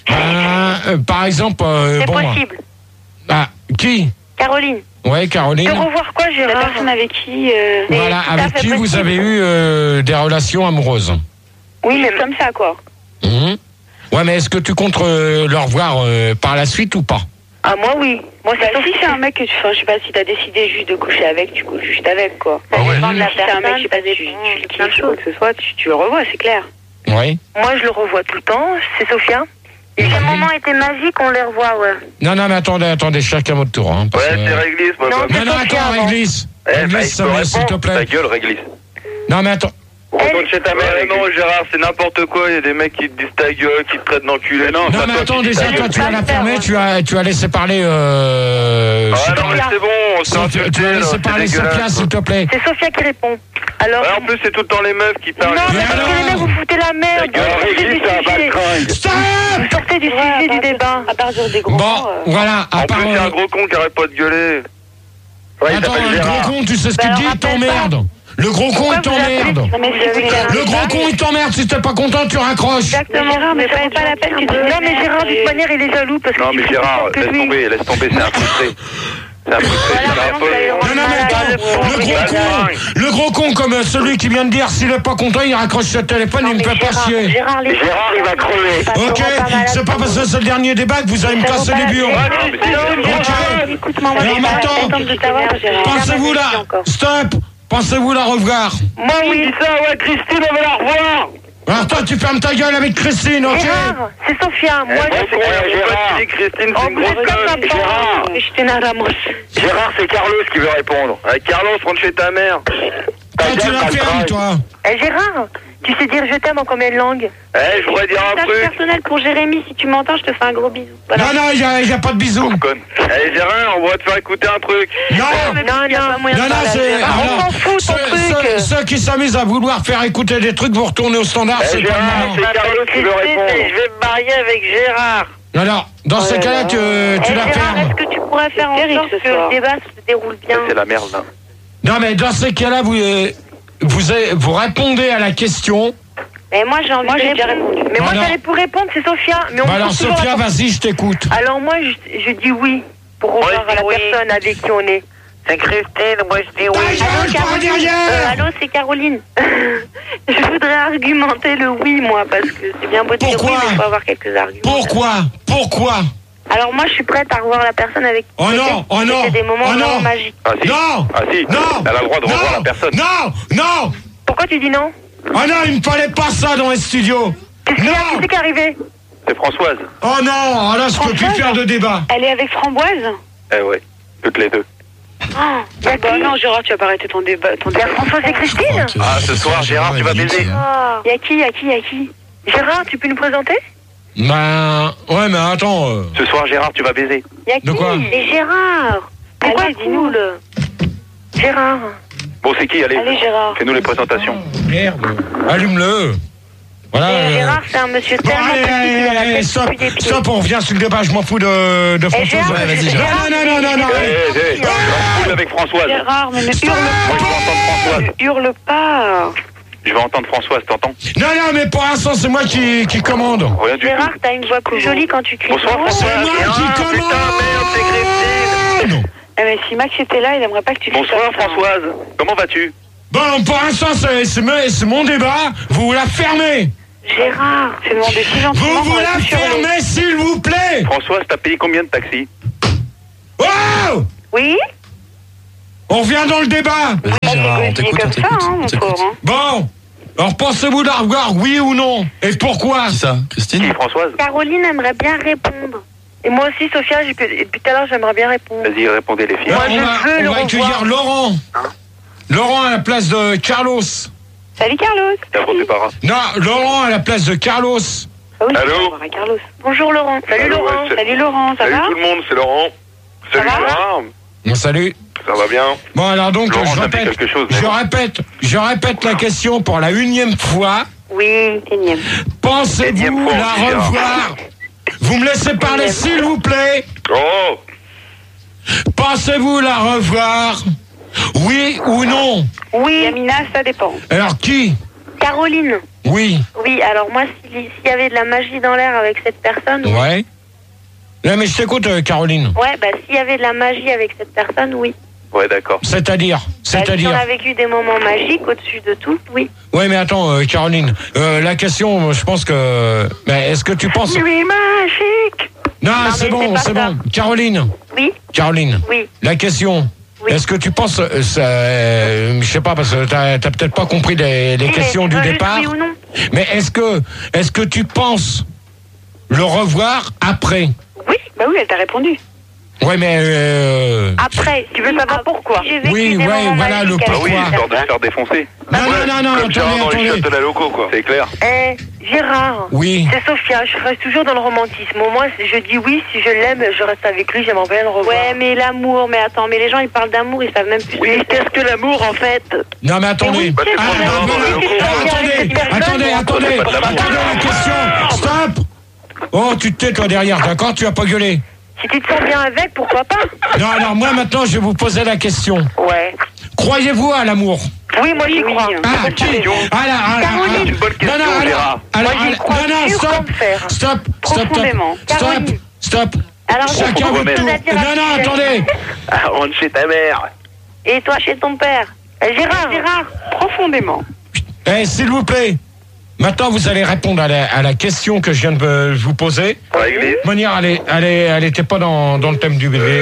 Par exemple, C'est bon. possible. Ah, qui? Caroline. Ouais, Caroline. Te revoir quoi, La Gérard? personne avec qui... Voilà, tout à avec fait qui vous possible. avez eu des relations amoureuses. Oui, mais comme ça, quoi. Mhm. Ouais, mais est-ce que tu comptes le revoir par la suite ou pas? Ah, moi, oui. Moi, Bah, c'est si c'est un mec que tu... Enfin, je sais pas, si t'as décidé juste de coucher avec, tu couches juste avec, quoi. Ah ouais. dépend de la Si c'est un mec, je sais pas, personne, tu ça le dépend de kiffes ou quoi que ce soit, tu le revois, c'est clair. Oui. Moi, je le revois tout le temps. C'est Sophia. Et si un moment était magique, on les revoit, ouais. Non, mais attendez, chacun votre tour. Hein, parce Ouais, que- c'est Réglisse, moi. Non, bah. c'est Non, Sophia, attends, avant. Réglisse. Eh, bah, Réglisse, il faut s'il te répondre. Ta plaît. gueule, Réglisse. Non, mais attends. Retourne chez ta mère. Non, Gérard, c'est n'importe quoi. Il y a des mecs qui te disent ta gueule, qui te traitent d'enculé. Non, Non, mais attends, déjà, toi, tu vas la fermer, tu as laissé parler. Ah non, mais c'est bon, on s'est Tu insulté, vas là, laisser c'est parler dégueulasse, Sophia, quoi. s'il te plaît. C'est Sophia qui répond. Alors. Ouais, en plus, c'est tout le temps les meufs qui parlent. Non, mais Mais parce que alors les mecs, vous foutez la merde. Ta gueule, Vous sortez Réglisse, du c'est un sujet. baltringue. Stop. Vous sortez du sujet du débat. À partir des gros Bon, mots, voilà, à En part. plus, il y a un gros con qui arrête pas de gueuler. Ouais, il Attends, s'appelle le Gérard. gros con, tu sais ce Bah, qu'il alors, dit, il rappelle t'emmerde. Le gros con, Pourquoi il vous appelez t'emmerde. Non, mais Vous avez c'est Le gros con, il t'emmerde. Si t'es pas content, tu raccroches. Exactement. Gérard, mais ça vaut pas la peine que tu Non, mais te Gérard, de toute merdes. manière, il est jaloux parce que Non, tu mais fais Gérard, plus fort que lui. laisse tomber, c'est un frustré. C'est un frustré, Voilà, c'est un maintenant, vous allez le peu. Non, mais attends, le gros con comme celui qui vient de dire s'il est pas content, il raccroche ce téléphone, il me fait pas chier. Gérard, les Gérard, il va crever. Ok, c'est pas parce que c'est le dernier débat que vous allez me casser les burnes. Écoute-moi, moi, Alors j'ai pas maintenant, la tête de savoir, Gérard. Pensez-vous là, stop, pensez-vous la revoir. Moi, oui. ça, ouais, Christine, on va la revoir. Alors toi, tu fermes ta gueule avec Christine, ok? Gérard, c'est Sophia. Moi, Moi, c'est Gérard. Christine, Oh, c'est une vous êtes grosse comme conne. papa. Gérard. Je t'ai Ramos. Gérard, c'est Carlos qui veut répondre. Carlos, rentre chez ta mère. Toi, tu la fermes, toi. Gérard, tu sais dire je t'aime en combien de langues? Je voudrais dire un Message truc. personnel pour Jérémy, si tu m'entends, je te fais un gros bisou. Voilà. Non, il y a pas de bisous. Conne. Gérard, on va te faire écouter un truc. Non, Non, c'est... on s'en fout, ton truc. Ceux qui s'amusent à vouloir faire écouter des trucs, vous retournez au standard, c'est pas le Gérard, moment. c'est Carlos qui veut répondre. vais me marier avec Gérard. Alors, dans ces cas-là, tu la Gérard, fermes. est-ce que tu pourrais faire en terrible, sorte ce que soir. le débat se déroule bien? C'est la merde, là. Non, mais dans ces cas-là, vous répondez à la question. Mais moi, j'ai envie de j'ai déjà répondre. Mais moi, Alors. j'allais pour répondre, c'est Sophia. Mais on Bah me alors, pose toujours Sophia, la- vas-y, je t'écoute. Alors moi, je dis oui pour revoir je dis la oui. personne avec qui on est. C'est Christine, moi je dis Ta oui. gueule, toi, derrière. Allô, c'est Caroline. Je voudrais argumenter le oui, moi, parce que c'est bien beau de dire oui, Pourquoi mais il faut avoir quelques arguments. Pourquoi? Alors moi, je suis prête à revoir la personne avec qui Oh non, j'étais. oh non, C'était des moments oh non. vraiment magiques. Ah si. Non. Ah si. Non. Elle a le droit de revoir Non. la personne. Non. Pourquoi tu dis non? Oh non, il me fallait pas ça dans les studios. Qu'est-ce Non. qui est arrivé? C'est Françoise. Oh non, là, je peux plus faire de débat. Elle est avec Framboise? Ouais. Toutes les deux. Ah, bah non, Gérard, tu vas pas arrêter ton débat. Il y a Françoise et Christine? Ah, ce soir, Gérard, tu vas baiser. Il y a qui? Gérard, tu peux nous présenter? Ben, ouais, mais attends. Ce soir, Gérard, tu vas baiser. Il y a De qui? quoi? Et Gérard. Pourquoi Allez, dis-nous le Gérard. Bon, c'est qui? Allez, Gérard. fais-nous les présentations. Merde. Allume-le. Voilà. Gérard, c'est un monsieur Bon, tellement petit qu'il a la allez, tête stop, plus des pieds. stop, on revient sur le débat, je m'en fous de Françoise. Gérard, Ouais, vas-y, Gérard, Non. Cool avec Françoise. Gérard, mais ne Stop. hurle pas. Ne hurle pas. Je vais entendre Françoise, t'entends? Non, mais pour l'instant, c'est moi qui commande. Rien du Gérard, t'as une voix plus jolie quand tu cries. Bonsoir, François. C'est moi qui commande. Putain, merde, c'est Christine. Mais si Max était là, il aimerait pas que tu cries. Bonsoir, Françoise. Comment vas-tu? Bon, pour l'instant, c'est mon débat. Vous la fermez. Gérard, c'est demandé si gentiment. Vous la fermez, s'il vous plaît. Françoise, t'as payé combien de taxis? Oh! Oui? On revient dans le débat. Vas-y, Gérard, on t'écoute, on t'écoute. Mon pauvre. Bon. Alors, pensez-vous la revoir, oui ou non? Et pourquoi? Qui ça? Christine? Qui, Françoise? Caroline aimerait bien répondre. Et moi aussi, Sophia, depuis tout à l'heure, j'aimerais bien répondre. Vas-y, répondez les filles. Moi, je veux le on va accueillir revoir. Laurent. Laurent à la place de Carlos. Salut Carlos. T'as froissé par là. Non, Laurent à la place de Carlos. Ah oui, Allô on va voir Carlos. Bonjour Laurent. Salut Allô, Laurent. ouais, Salut Laurent, ça Salut va? tout le monde, c'est Laurent. Salut va Gérard. Bon, salut. Ça va bien? Bon, alors donc, Laurent, je t'as dit répète. quelque chose, mais Je répète la question pour la 1e fois. Oui, énième. Pensez-vous Énième fois, la Gérard. revoir? Vous me laissez parler, s'il vous plaît. Oh! Pensez-vous la revoir? Oui ou non? Oui, Yamina, ça dépend. Alors, qui? Caroline. Oui. Oui, alors moi, s'il y avait de la magie dans l'air avec cette personne... oui. Ouais. Non, mais je t'écoute, Caroline. Ouais, bah s'il y avait de la magie avec cette personne, oui. Ouais, d'accord. C'est-à-dire Bah, si on a vécu des moments magiques au-dessus de tout, oui. Ouais, mais attends, Caroline. La question, je pense que... Mais est-ce que tu penses... Nuit magique. Non, Non, c'est mais bon, c'est c'est pas bon. Caroline. Oui, Caroline. oui. La question... Oui. Est-ce que tu penses... je sais pas, parce que t'as peut-être pas compris les Oui, questions mais du tu veux juste départ. oui ou non? Mais est-ce que tu penses le revoir après? Oui, bah oui, elle t'a répondu. Ouais, mais... Après, tu veux savoir pourquoi? J'ai vécu Oui, des ouais, moments voilà le magiques Ah avec oui, pourquoi. cette histoire de se personne. faire défoncer. Non, non, Comme Gérard dans les attendez. chiottes de la loco, quoi. C'est clair. Gérard, Oui. c'est Sophia, je reste toujours dans le romantisme. Au moins, je dis oui, si je l'aime, je reste avec lui, j'aimerais bien le revoir. Ouais, mais l'amour, mais attends, mais les gens, ils parlent d'amour, ils savent même plus. Oui, qu'est-ce que l'amour, en fait? Non, mais attendez. Bah, c'est pour Gérard dans la loco. Attendez, la question. Stop. Oh, tu te tais, toi, derrière, d'accord? Tu vas pas gueuler. Si tu te sens bien avec, pourquoi pas? Non, alors moi, maintenant, je vais vous poser la question. Ouais. Croyez-vous à l'amour? Oui, moi j'y crois. Ah, qui? Caroline. C'est une bonne question, Gérard. Moi, j'y crois dur comme fer. Profondément. Caroline. Stop. Alors, Chacun j'ai votre beaucoup de tour. choses à dire à ce Non, sujet. attendez. Ah, rentre chez ta mère. Et toi, chez ton père? Gérard, Profondément. S'il vous plaît. Maintenant, vous allez répondre à la question que je viens de vous poser. Pour l'église. De manière, elle était pas dans le thème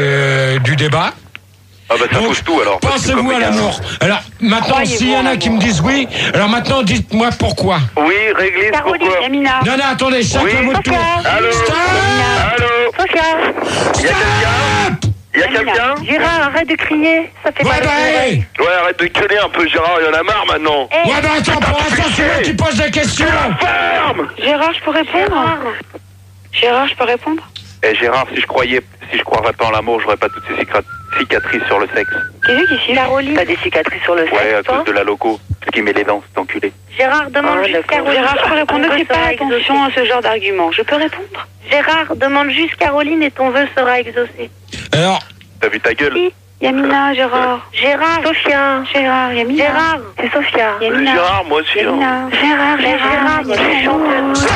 du débat. Ah bah ça Donc, fausse tout alors. parce que Pensez-vous comme à les gars- l'amour? Alors, maintenant, Croyez-vous s'il y en en a qui me disent oui, alors maintenant, dites-moi pourquoi. Oui, réglisse, Caroline, pourquoi? Yamina. Non, attendez, chacun Oui. votre tour. Allô? Stop! Allô? Sophia, Il y a quelqu'un? Il y a quelqu'un? Gérard, arrête de crier. Ça fait Ouais, mal bah, aux oreilles. hey. Ouais, arrête de gueuler un peu, Gérard, il y en a marre maintenant. Eh, Ouais, bah, attends, pour l'instant, c'est moi qui pose la question. Ferme! Gérard, je peux répondre? Gérard, je peux répondre? Eh Gérard, si je croirais pas en l'amour, j'aurais pas toutes ces cicatrices sur le sexe. Qu'est-ce qui Caroline, t'as des cicatrices sur le sexe, Ouais, à toi? cause de la loco. Ce qui met les dents, cet enculé. Gérard, demande juste Caroline. Gérard, je peux répondre? Ton Ne vœu fais pas sera attention exaucé. à ce genre d'argument. Je peux répondre? Gérard, demande juste Caroline et ton vœu sera exaucé. Alors, T'as vu ta gueule? Si. Yamina, Gérard. Gérard, Sophia. Gérard, Yamina. Gérard, c'est Sophia. Yamina. Gérard, moi aussi. hein. Yamina. Gérard, Gérard, je suis chanteuse.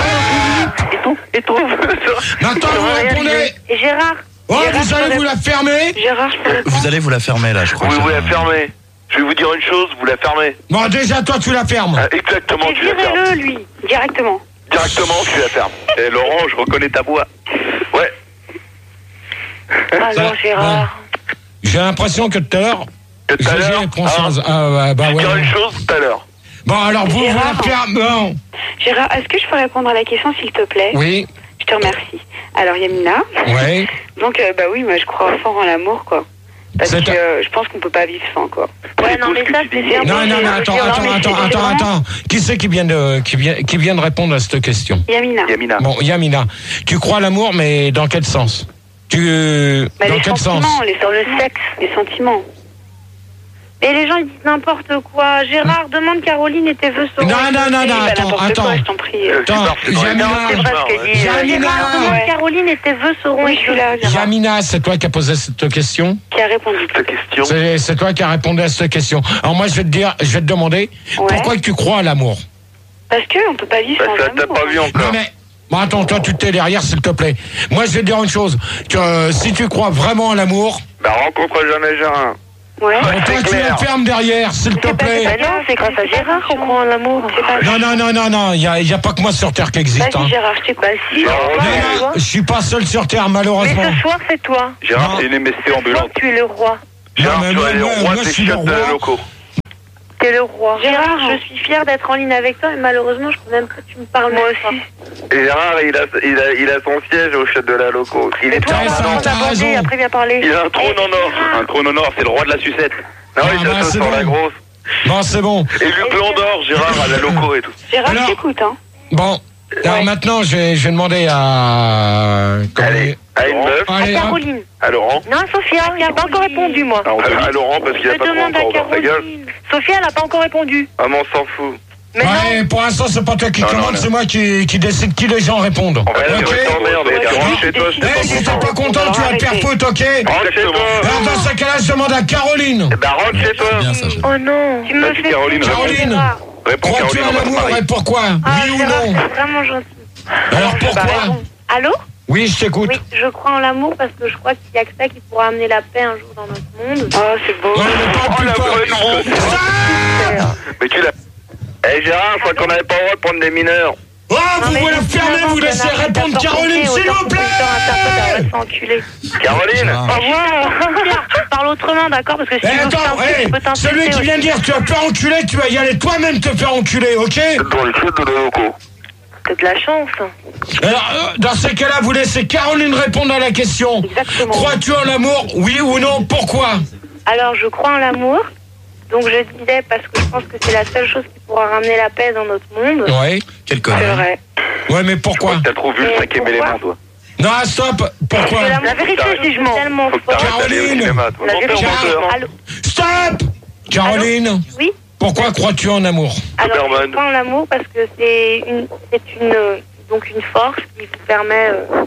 Et ton maintenant, vous répondez. Et Gérard, Oh, vous allez vous la fermer. Gérard, je peux répondre? Vous allez vous la fermer là, je crois. Oui, vous la Gérard. fermez. Je vais vous dire une chose, vous la fermez. Bon, déjà, toi, tu la fermes. Ah, exactement, et tu la fermes. virez-le, lui. Directement. Directement, tu la fermes. Et Laurent, je reconnais ta voix. Ouais. Alors, Gérard. J'ai l'impression que tout à l'heure, Tout à l'heure. j'ai conscience. Ah, bah Je ouais. dirais une chose tout à l'heure. Bon, alors, vous Gérard. la fermez. Bon. Gérard, est-ce que je peux répondre à la question, s'il te plaît? Oui, Je te remercie. Alors, Yamina. ouais. Donc, bah oui, moi, je crois fort en l'amour, quoi. Parce C'est que je pense qu'on peut pas vivre sans, quoi. Ouais, non, mais ça, c'est bien. Non, attends. Qui c'est qui vient de répondre à cette question? Yamina. Yamina. Bon, Yamina, tu crois à l'amour, mais dans quel sens? Bah, Dans les quel sens? sentiments, sur le sexe, les sentiments. Mais les gens ils disent n'importe quoi. Gérard, demande Caroline et tes vœux seront. Non, attends. Quoi, je t'en prie. Attends, Jamina. C'est vrai ce qu'elle dit. Gérard, demande Caroline et tes vœux seront. Oui, je suis là. Jamina, c'est toi qui as posé cette question? Qui a répondu cette question. C'est toi qui as répondu à cette question. Alors moi, je vais te demander, pourquoi tu crois à l'amour? Parce qu'on peut pas vivre sans Ça, amour. t'as pas vu encore. Non mais, bon, attends, toi tu t'es derrière, s'il te plaît. Moi, je vais te dire une chose. Si tu crois vraiment à l'amour, Bah, rencontre jamais Gérard. Ouais. toi c'est tu clair. le fermes derrière, s'il te plaît. Bah non, c'est grâce à Gérard qu'on croit en l'amour. Non, il y a pas que moi sur Terre qui existe. Vas-y, Gérard, je t'écoute. Bah si, Non, je suis pas seul sur Terre, mais malheureusement. ce soir c'est toi. Gérard, Non. c'est une MSC Ce soir, ambulante. tu es le roi. Gérard, mais tu moi, vas aller au moi, roi moi, des je suis le chiottes roi. locaux. T'es le roi. Gérard, je suis fière d'être en ligne avec toi, mais malheureusement, je peux même pas que tu me parles. Moi aussi. Et Gérard, il a son siège au chiottes de la locaux. Il est Toi, Ouais, ça, on t'as t'a raison. abordé, après viens parler. Il a un trône en or. Un trône en or, c'est le roi de la sucette. Non, Ah, il bah, s'assoit c'est sur bon. la grosse. Bon, c'est bon. Et le blanc d'or, Gérard, à la locaux et tout. Gérard, Alors- je t'écoute, hein. Bon, alors maintenant, je vais demander à... Allez, à une meuf, À Allez, hop. Caroline. à Laurent. Non, Sophia, il n'a pas encore répondu, moi. À Laurent, parce qu'il a Je pas trop demande à encore ouvert sa gueule. Caroline. Sophia, elle n'a pas encore répondu. Ah, mais on s'en fout. Mais Ouais, pour l'instant, c'est pas toi qui Non, commande, non. c'est moi qui décide qui les gens répondent. On va aller Ok? t'emmerde, tu rentres chez toi, je Eh, si t'es pas content, tu vas te faire foutre, ok? Rentre chez toi. Alors, dans ce cas-là, je demande à Caroline. Bah, rentre chez toi. Bien ça. Oh non. Tu me Vas-y, fais Caroline, Caroline. Réponds, Crois-tu Caroline, à on va se l'amour marier. et pourquoi? Ah, Oui ou Gérard, non? c'est vraiment gentil. Alors, pourquoi? Allô? Oui, je t'écoute. Oui, je crois en l'amour parce que je crois qu'il n'y a que ça qui pourra amener la paix un jour dans notre monde. Oh, c'est beau. Non, mais parle plus la fort. vraie Stop! Mais tu l'as. Eh Gérard, je crois qu'on n'avait pas le droit de prendre des mineurs. Oh, vous voulez fermer, vous laissez répondre Caroline, s'il vous plaît! Caroline. Ah. Au revoir. Tu parles autrement, d'accord? Parce que si Eh, tu veux attends, t'insulter, je peux t'insulter celui qui vient de aussi. dire tu vas te faire enculer, tu vas y aller toi-même te faire enculer, ok? Dans le chiottes de la locaux. T'as de la chance. Alors, dans ces cas-là, vous laissez Caroline répondre à la question. Exactement. Crois-tu en l'amour, oui ou non? Pourquoi? Alors, je crois en l'amour. Donc, je disais parce que je pense que c'est la seule chose qui pourra ramener la paix dans notre monde. Ouais. Quel C'est connard. vrai. Ouais, mais pourquoi? T'as trop vu le Et 5e pourquoi élément, toi. Non, stop! Pourquoi? La vérité, c'est je mens tellement Faut que fort. t'arrêtes d'aller au Caroline. cinéma, toi. La Menteur, vérité, menteur. Allô? Stop! Caroline, Oui. pourquoi crois-tu en amour? Alors, je Superman. crois en l'amour parce que c'est donc une force qui vous permet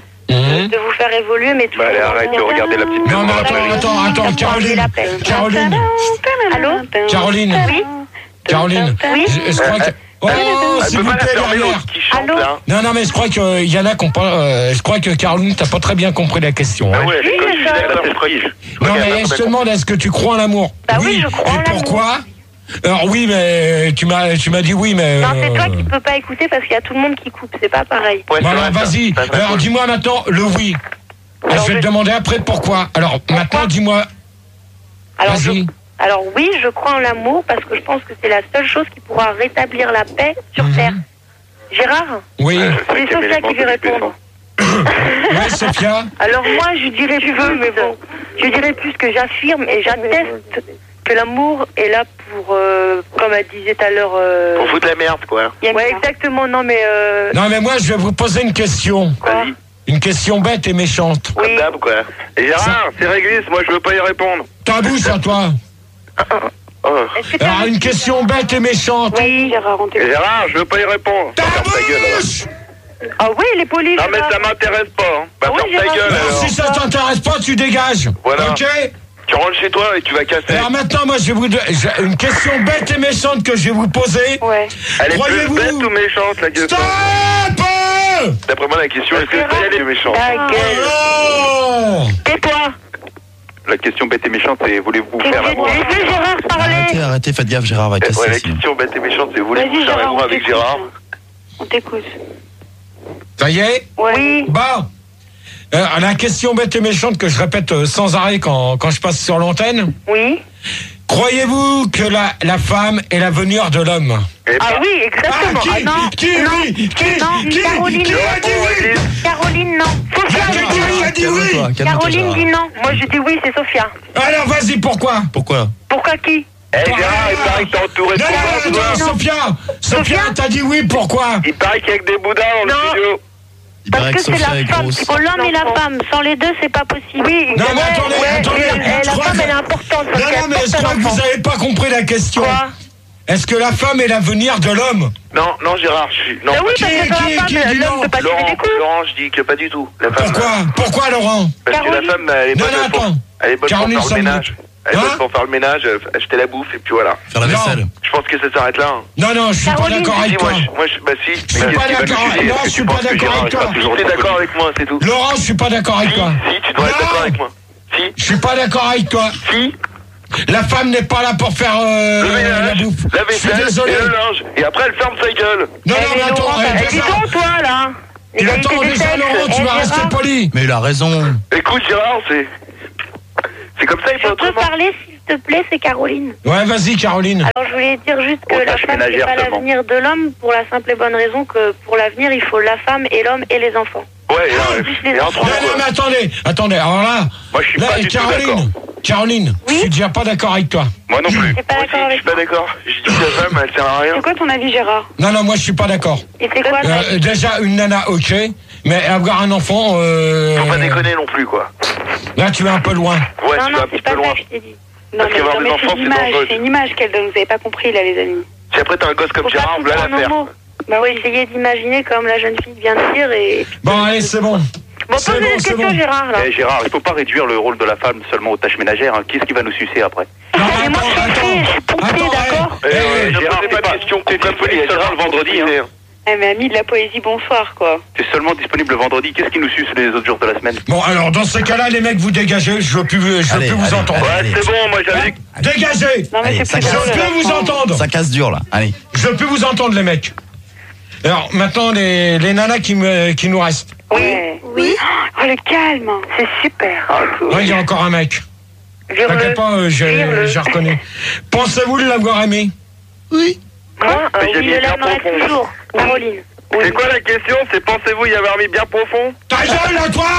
de vous faire évoluer, mais tout Bah, allez, arrête de regarder la petite Non, mais attends, Caroline. Caroline. Allô? Caroline. Oui. Caroline. Oui. Je crois que... Oh, Elle s'il peut vous pas la plaît, fermer, derrière. l'autre qui chante, Allô là. Non, mais je crois qu'il y en a qui ont pas... je crois que Caroline, t'as pas très bien compris la question. Ah Hein. ouais, elle est Oui, comme mais ça- Juliette, c'est frige. Non, Regarde, mais là, je te demande, est-ce que tu crois en l'amour? Bah oui, je crois en Et l'amour. pourquoi? Alors oui, mais tu m'as dit oui, mais... Non, c'est toi qui peux pas écouter parce qu'il y a tout le monde qui coupe, c'est pas pareil. Ouais, Bon, c'est alors vrai, vas-y. ça. Ça, Alors dis-moi maintenant le oui. Alors, je vais te je- demander après pourquoi. Alors maintenant, dis-moi... Alors, Vas-y. alors oui, je crois en l'amour parce que je pense que c'est la seule chose qui pourra rétablir la paix sur Mhm. Terre. Gérard, Oui. c'est Sophia qui veut répondre. Oui, Sophia. Alors moi, je dirais plus, mais bon, je dirais plus que j'affirme et j'atteste que l'amour est là pour, comme elle disait tout à l'heure. Pour foutre la merde, quoi. Ouais, exactement. Non, mais Non, mais moi, je vais vous poser une question. Vas-y. Une question bête et méchante. Comme oui. d'hab, quoi. Et Gérard, c'est réglisse, moi je veux pas y répondre. Ta bouche à toi. Oh. Est-ce que t'as Alors, une question bête et méchante. Oui, Gérard, on Et t'écoute. Gérard, je veux pas y répondre. Ta Ferme ta gueule, alors. bouche. Ah oui, les polis. Non, mais Gérard. ça m'intéresse pas. Hein. Bah, Ah oui, ferme ta Gérard. gueule, Alors, alors. si ça t'intéresse pas, tu dégages. Voilà. Ok. Tu rentres chez toi et tu vas casser. Alors maintenant, moi, j'ai une question bête et méchante que je vais vous poser. Ouais. Elle est plus Croyez-vous- bête ou méchante, la gueule? Stop. D'après moi, la question est plus Gérard, bête ou méchante. Ta gueule. Oh. Tais-toi. La question bête et méchante, c'est voulez-vous faire l'amour? Laissez Gérard parler. Arrêtez, faites gaffe, Gérard va casser. Ouais, la sinon. question bête et méchante, c'est voulez-vous Vas-y, faire Gérard, l'amour on avec t'écoute. Gérard? On t'écoute. Ça y est? Oui. Bon. La question bête et méchante que je répète sans arrêt quand je passe sur l'antenne. Oui. Croyez-vous que la femme est l'avenir de l'homme? Eh Ah ben, oui, exactement. qui, Ah non. qui, non. oui, qui, non. qui, Caroline. qui a dit oui? Caroline, non. Il y a quelqu'un qui a dit oui. Calme-toi, calme-toi, Caroline Gérard. dit non. Moi, je dis oui, c'est Sophia. Alors vas-y, pourquoi? Pourquoi? Pourquoi qui? eh, Gérard, il paraît que t'es entouré de Non, boudins, non, toi. Sophia, t'as dit oui, pourquoi? Il paraît qu'il y a que des boudins dans le Non. studio. Parce que c'est la femme, il faut l'homme et la femme. Sans les deux, c'est pas possible. Oui, Non, mais attendez. La femme, elle est importante. Non, mais je crois que vous n'avez pas compris la question. Quoi? Est-ce que la femme est l'avenir de l'homme? Non, Gérard, je suis. Non, Ah oui, pas parce que la femme, l'homme peut pas tirer des coups. Laurent, je dis que pas du tout. La femme, Pourquoi, Laurent? Parce que la femme, elle est bonne pour faire le ménage. Elle est bonne pour faire le ménage, acheter la bouffe et puis voilà. Faire la vaisselle. Je pense que ça s'arrête là. Non, je suis pas d'accord avec toi. Si. Je suis pas d'accord avec toi. Tu es d'accord avec moi, c'est tout. Laurent, je suis pas d'accord avec toi. Si, tu dois être d'accord avec moi. Si. Je suis pas d'accord avec toi. Si. La femme n'est pas là pour faire le ménage, la bouffe. la vaisselle et le linge. Et après, elle ferme sa gueule. Non, mais attends. Dis donc, toi, là. Il attend déjà, Laurent, tu vas rester poli. Mais il a raison. Écoute, Gérard, c'est comme ça, il faut Je peux parler, s'il te plaît, c'est Caroline. Ouais, vas-y, Caroline. Alors, je voulais dire juste que la femme, c'est pas l'avenir de l'homme, pour la simple et bonne raison que pour l'avenir, il faut la femme et l'homme et les enfants. Ouais, et non, mais attendez, alors là, moi, je suis pas du tout d'accord. Caroline, je suis déjà pas d'accord avec toi. Moi non plus. Je suis pas d'accord. Je dis que la femme, elle sert à rien. C'est quoi ton avis, Gérard? Non, moi, je suis pas d'accord. Et c'est quoi déjà, une nana, ok, mais avoir un enfant... Faut pas déconner non plus, quoi. Là, tu vas un peu loin. Ouais, tu vas un petit peu loin. Non, mais c'est une image qu'elle donne. Vous avez pas compris, là, les amis. Si après t'as un gosse comme Gérard, voilà l'affaire. Bah oui, essayez d'imaginer comme la jeune fille vient de dire et... Bon, allez, c'est bon. Bon, posez une question, Gérard, là. Gérard, il faut pas réduire le rôle de la femme seulement aux tâches ménagères. Qui est-ce qui va nous sucer après? Mais moi, je suis pompier, d'accord? Gérard, c'est pas de question que t'es disponible seulement le vendredi, hein. Eh, mais ami de la poésie, bonsoir, quoi. C'est seulement disponible le vendredi. Qu'est-ce qui nous suce les autres jours de la semaine? Bon, alors, dans ces cas-là, les mecs, vous dégagez. Je veux plus vous entendre. Ouais, c'est bon, moi, j'avais... Dégagez! Non, mais c'est plus je veux plus vous entendre. Ça casse dur, là. Allez. Je veux plus vous entendre, les mecs. Alors, maintenant, les nanas qui nous restent. Oui. Oh, le calme. C'est super. Ouais, il y a encore un mec. T'inquiète pas, j'ai reconnu. Pensez-vous l'avoir aimé? Oui. Oui, je l'aimerais toujours. Caroline. C'est quoi la question? C'est pensez-vous y avoir mis bien profond? Ta gueule, là, toi!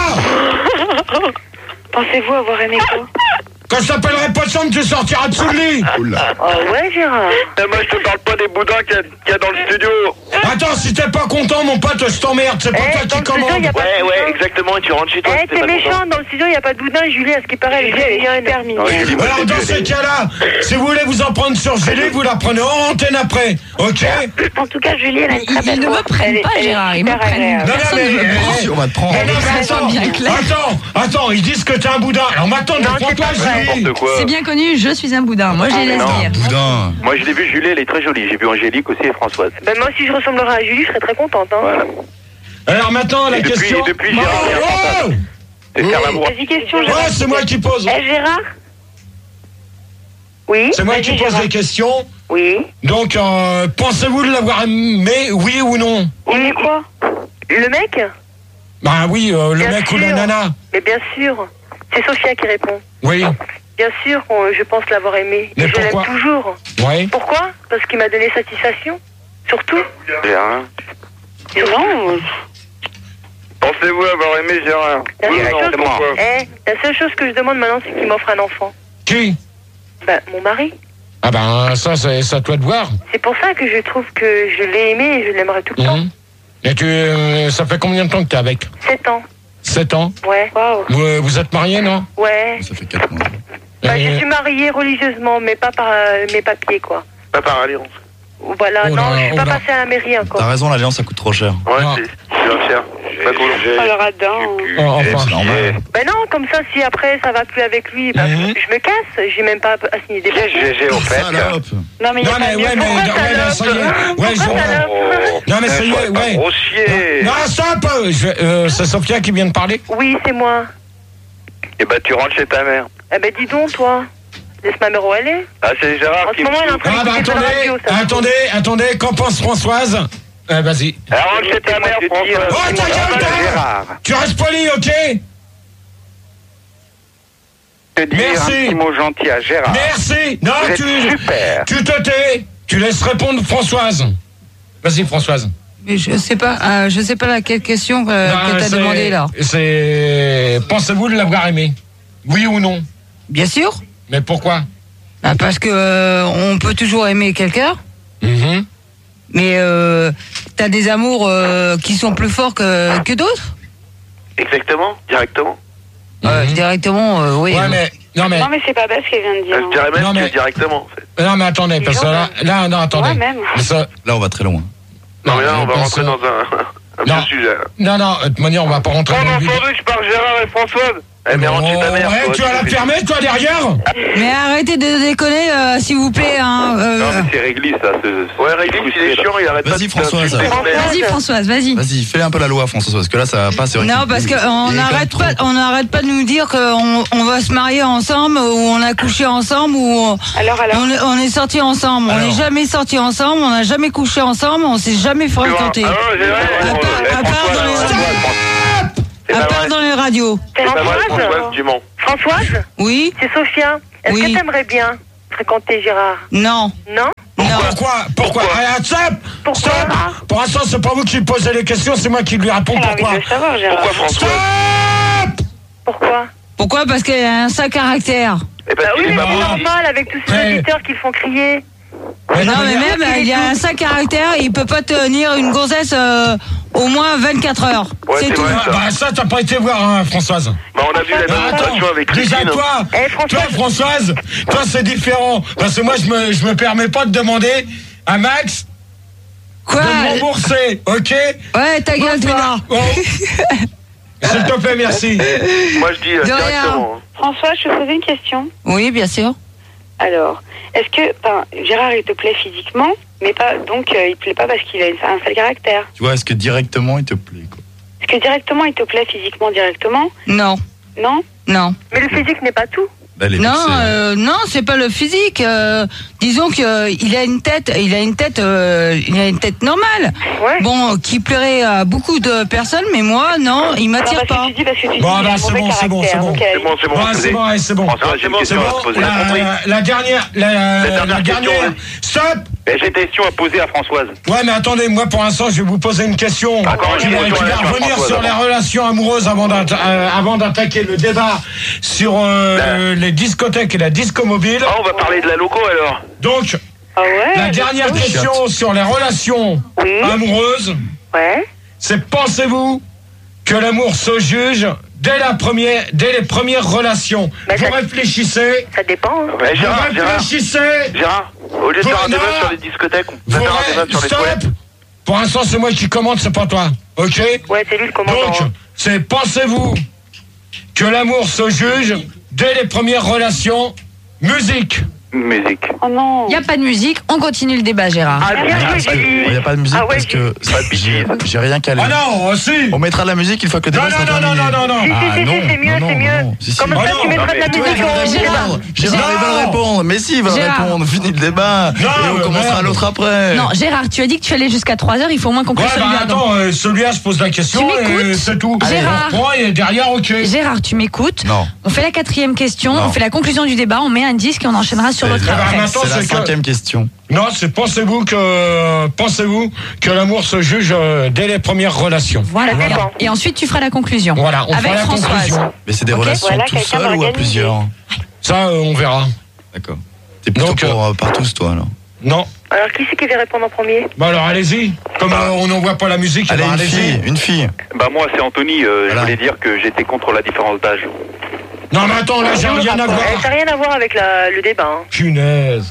Pensez-vous avoir aimé quoi? Quand je t'appellerai pas de chambre, tu sortiras dessous le lit. Oh ouais, Gérard. Moi, je te parle pas des boudins qu'il y a dans le studio. Attends, si t'es pas content, mon pote, je t'emmerde. C'est pas toi qui commande. Ouais, exactement. Et tu rentres chez toi. T'es méchant. Dans le studio, il n'y a pas de boudin. Julie, à ce qui paraît, elle est bien terminée. Alors, dans ce cas-là, si vous voulez vous en prendre sur Julie, vous la prenez en antenne après. Ok? En tout cas, Julie, elle a une très belle Ils ne me prennent pas, Gérard. Ils me prennent. Non, mais On va te prendre. Attends, ils disent que t'es un boudin. Alors maintenant, ne prends pas Julie. C'est bien connu, je suis un boudin. Moi, je les laisse dire. Boudin. Moi, je l'ai vu, Julie, elle est très jolie. J'ai vu Angélique aussi et Françoise. Ben moi, si je ressemblerais à Julie, je serais très contente. Hein. Voilà. Alors maintenant, la question... Depuis Gérard, c'est faire l'amour. Vas-y, question, Gérard. Ouais, c'est moi qui pose. Gérard? Oui. C'est moi qui pose les questions. Oui. Donc, pensez-vous l'avoir aimé, oui ou non? Aimé quoi? Le mec? Bah oui, le bien mec sûr. ou la nana. Mais bien sûr. C'est Sophia qui répond. Oui. Bien sûr, je pense l'avoir aimé. Mais je l'aime pourquoi? toujours. Oui. Pourquoi? Parce qu'il m'a donné satisfaction. Surtout. Non. Pensez-vous avoir aimé Gérard? La seule chose que je demande maintenant, c'est qu'il m'offre un enfant. Qui? Ben, mon mari. Ah ben, ça, c'est à toi de voir. C'est pour ça que je trouve que je l'ai aimé et je l'aimerai tout le temps. Et ça fait combien de temps que t'es avec? 7 ans. 7 ans? Ouais. Wow. Vous êtes mariés, non? Ouais. Ça fait 4 mois. Bah, je suis mariée religieusement, mais pas par mes papiers, quoi. Pas par alliance. Voilà, non, je suis pas passée à la mairie encore. T'as raison, l'alliance, ça coûte trop cher. Ouais, c'est cher. Pas cool. Oh, le radin. Enfin, normal. Ben non, comme ça, si après ça va plus avec lui, ben, je me casse. J'ai même pas à signer des papiers. J'ai au fait. Non, mais il y a pas ouais, mais ça y est. Ouais, non, mais ça y est, ouais. Grossier. Non, stop. C'est Sophia qui vient de parler? Oui, c'est moi. Et bah, tu rentres chez ta mère. Eh ben, dis donc, toi. Laisse ma mère où elle est. Ah, c'est Gérard qui me elle est en train d'écouter la radio, ça. Attendez, qu'en pense Françoise? Vas-y. rentre chez ta mère, François. Oh, ta gueule, Gérard. tu restes poli, ok? Merci. Un petit mot gentil à Gérard. Merci. Non, Vous êtes super. Tu te tais. Tu laisses répondre Françoise. Vas-y, Françoise. Mais je sais pas la question que t'as demandé là. C'est pensez-vous de l'avoir aimé? Oui ou non? Bien sûr. Mais pourquoi? Parce que on peut toujours aimer quelqu'un. Mais t'as des amours qui sont plus forts que d'autres. Exactement, directement. Directement, oui. Ouais, mais non mais c'est pas bête ce qu'elle vient de dire. Je dirais même que directement, en fait. non mais attendez, parce que là non attendez. Ouais, même. Ça, Là, on va très loin. Non, mais là, on va rentrer dans un vieux sujet. Non, de toute manière, on va pas rentrer dans le vif. Entendu, je pars Gérard et Françoise. Eh bien, rentre chez ta mère. Ouais, tu vas la fermer, toi, derrière. Mais arrêtez de déconner, s'il vous plaît. Non, mais c'est Réglisse, ça. Ouais, Réglisse, il est chiant, il arrête pas de... Vas-y, Françoise. Vas-y, Françoise, vas-y. Vas-y, fais un peu la loi, Françoise, parce que là, ça va pas. Non, parce qu'on n'arrête pas de nous dire qu'on va se marier ensemble, ou on a couché ensemble, ou on est sortis ensemble. On n'est jamais sortis ensemble, on n'a jamais couché ensemble, on s'est jamais fréquentés. À part dans les radios. Françoise, tu mens. Françoise ? Oui. C'est Sophia. Est-ce que t'aimerais bien fréquenter Gérard ? Non. Non ? Pourquoi Stop. Pour l'instant, c'est pas vous qui posez les questions, c'est moi qui lui réponds. Pourquoi Pourquoi François ? Pourquoi ? Parce qu'elle a un sale caractère. Oui, mais c'est normal avec tous ces auditeurs qui le font crier. Non, mais même, il a un sale caractère, il peut pas tenir une gonzesse au moins 24 heures. Ouais, c'est tout. Ça, t'as pas été voir, hein, Françoise. Bah, on a vu la démonstration avec Christine. Déjà, toi, Françoise, toi, c'est différent. Parce que moi, je me permets pas de demander à Max Quoi de me rembourser, ok? Ouais, ta gueule, toi. S'il te plaît, merci. Moi, je dis directement. François, je te posais une question. Oui, bien sûr. Alors, est-ce que Gérard, il te plaît physiquement, mais pas donc il te plaît pas parce qu'il a un sale caractère? Tu vois, est-ce que directement il te plaît, quoi? Est-ce que directement il te plaît physiquement directement? Non. Non? Non. Mais le physique n'est pas tout. Non, c'est pas le physique. Disons que il a une tête normale. Ouais. Bon, qui plairait à beaucoup de personnes, mais moi, non, il m'attire pas. Bon, bah, c'est bon. C'est bon. La dernière. Stop. J'ai des questions à poser à Françoise. Ouais, mais attendez, moi pour l'instant, je vais vous poser une question qui va revenir sur les relations amoureuses avant d'attaquer le débat sur les discothèques et la disco mobile. On va parler de la loco alors. Donc, la dernière question sur les relations amoureuses, c'est pensez-vous que l'amour se juge dès les premières relations? Vous réfléchissez. Ça dépend. Gérard, Gérard, au lieu de faire un débat sur les discothèques, on peut faire un débat sur les toilettes. Pour l'instant, c'est moi qui commande, c'est pas toi. Ok? Ouais, c'est lui le commandant. Donc, pensez-vous que l'amour se juge dès les premières relations? Musique. Oh non. Il n'y a pas de musique, on continue le débat, Gérard. Il n'y a pas de musique parce que j'ai rien calé. Ah non, aussi. On mettra de la musique une fois que le débat sera terminé. Non. C'est mieux. Comment ça, tu mettras de la musique? Gérard, il va répondre. Mais si, il va répondre. Fini le débat. Et on commencera l'autre après. Non, Gérard, tu as dit que tu allais jusqu'à 3h, il faut au moins qu'on conclue celui-là. Attends, celui-là, je pose la question et c'est tout. Gérard. Et derrière, ok. Gérard, tu m'écoutes? Non. On fait la 4e question, on fait la conclusion du débat, on met un disque et on enchaînera sur l'autre après. C'est la 5e question. Non, c'est pensez-vous que l'amour se juge dès les premières relations? Voilà. Et ensuite tu feras la conclusion. Voilà, on fera la conclusion. Mais c'est des relations tout seul ou à plusieurs? Ça, on verra. D'accord. T'es plutôt par tous, toi, alors? Non. Alors, qui c'est qui veut répondre en premier? Bah alors, allez-y. Comme on n'envoie pas la musique, allez, une fille. Bah moi, c'est Anthony. Je voulais dire que j'étais contre la différence d'âge. Non, mais attends, là, j'ai rien à voir. Ça n'a rien à voir avec le débat. Punaise.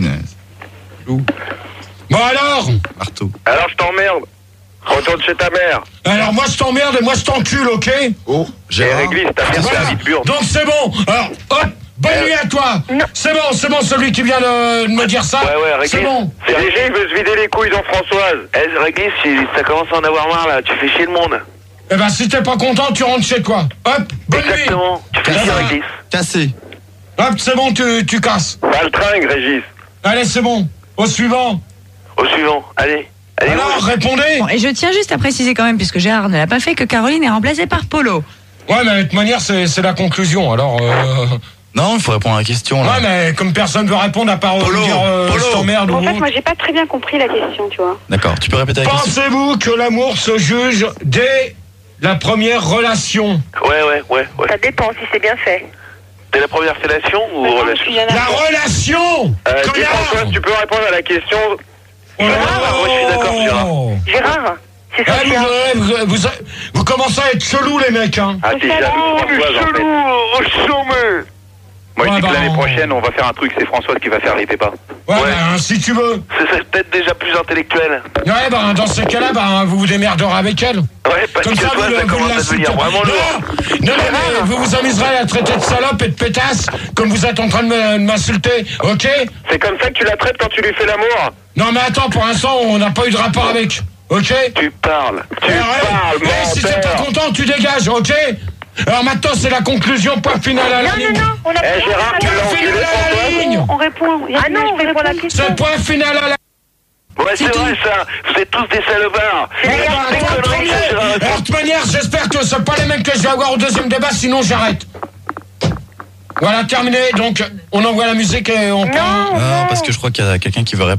Bon alors. Marteau. Alors, je t'emmerde. Retourne chez ta mère. Alors, moi, je t'emmerde et moi, je t'encule, ok? Oh, Gérard. Réglisse, ta mère, c'est la vie de burde. Donc, c'est bon. Alors, hop. Bonne nuit à toi. C'est bon, celui qui vient de me dire ça. Ouais, Réglisse. C'est bon. C'est léger, il veut se vider les couilles dans Françoise. Réglisse, ça commence à en avoir marre, là. Tu fais chier le monde. Eh ben, si t'es pas content, tu rentres chez toi. Hop, bonne nuit. Exactement. Tu fais chier, Réglisse. Cassé. Hop, c'est bon, tu casses. Baltringue, Régis. Allez, c'est bon. Au suivant. Allez. Alors, répondez. Bon, et je tiens juste à préciser quand même, puisque Gérard ne l'a pas fait, que Caroline est remplacée par Polo. Ouais, mais de toute manière, c'est la conclusion, alors... Non, il faut répondre à la question, là. Ouais, mais comme personne veut répondre à part Polo, dire je t'emmerde ou... En fait, moi, j'ai pas très bien compris la question, tu vois. D'accord, tu peux répéter la question? Pensez-vous que l'amour se juge dès la première relation? Ouais. Ça dépend si c'est bien fait. Dès la première fellation ou relation? La relation. Françoise, tu peux répondre à la question Ouais, je suis d'accord, Gérard. Gérard, c'est ça. Vous commencez à être chelou, les mecs, hein. Ah, t'es jaloux, Françoise, en fait. Moi, je dis que l'année prochaine, on va faire un truc, c'est Françoise qui va faire les pas. Ouais, si tu veux. C'est peut-être déjà plus intellectuel. Ouais, dans ce cas-là, vous vous démerderez avec elle. Ouais, parce comme que ça, toi, ça commence à devenir vraiment lourd. Non, mais vous vous amuserez à la traiter de salope et de pétasse, comme vous êtes en train de m'insulter, ok? C'est comme ça que tu la traites quand tu lui fais l'amour? Non, mais attends, pour l'instant, on n'a pas eu de rapport avec, ok? Tu parles, si t'es pas content, tu dégages, ok? Alors maintenant, c'est la conclusion, point final à la ligne. Non, on a pas Gérard, tu point final à la ligne. On répond. Ah non, on répond à la question. C'est point final à la Ouais, c'est vrai ça. Vous êtes tous des salopards. De toute manière, j'espère que c'est pas les mecs que je vais avoir au deuxième débat, sinon j'arrête. Voilà, terminé. Donc, on envoie la musique et on prend... Non, parce que je crois qu'il y a quelqu'un qui veut répondre.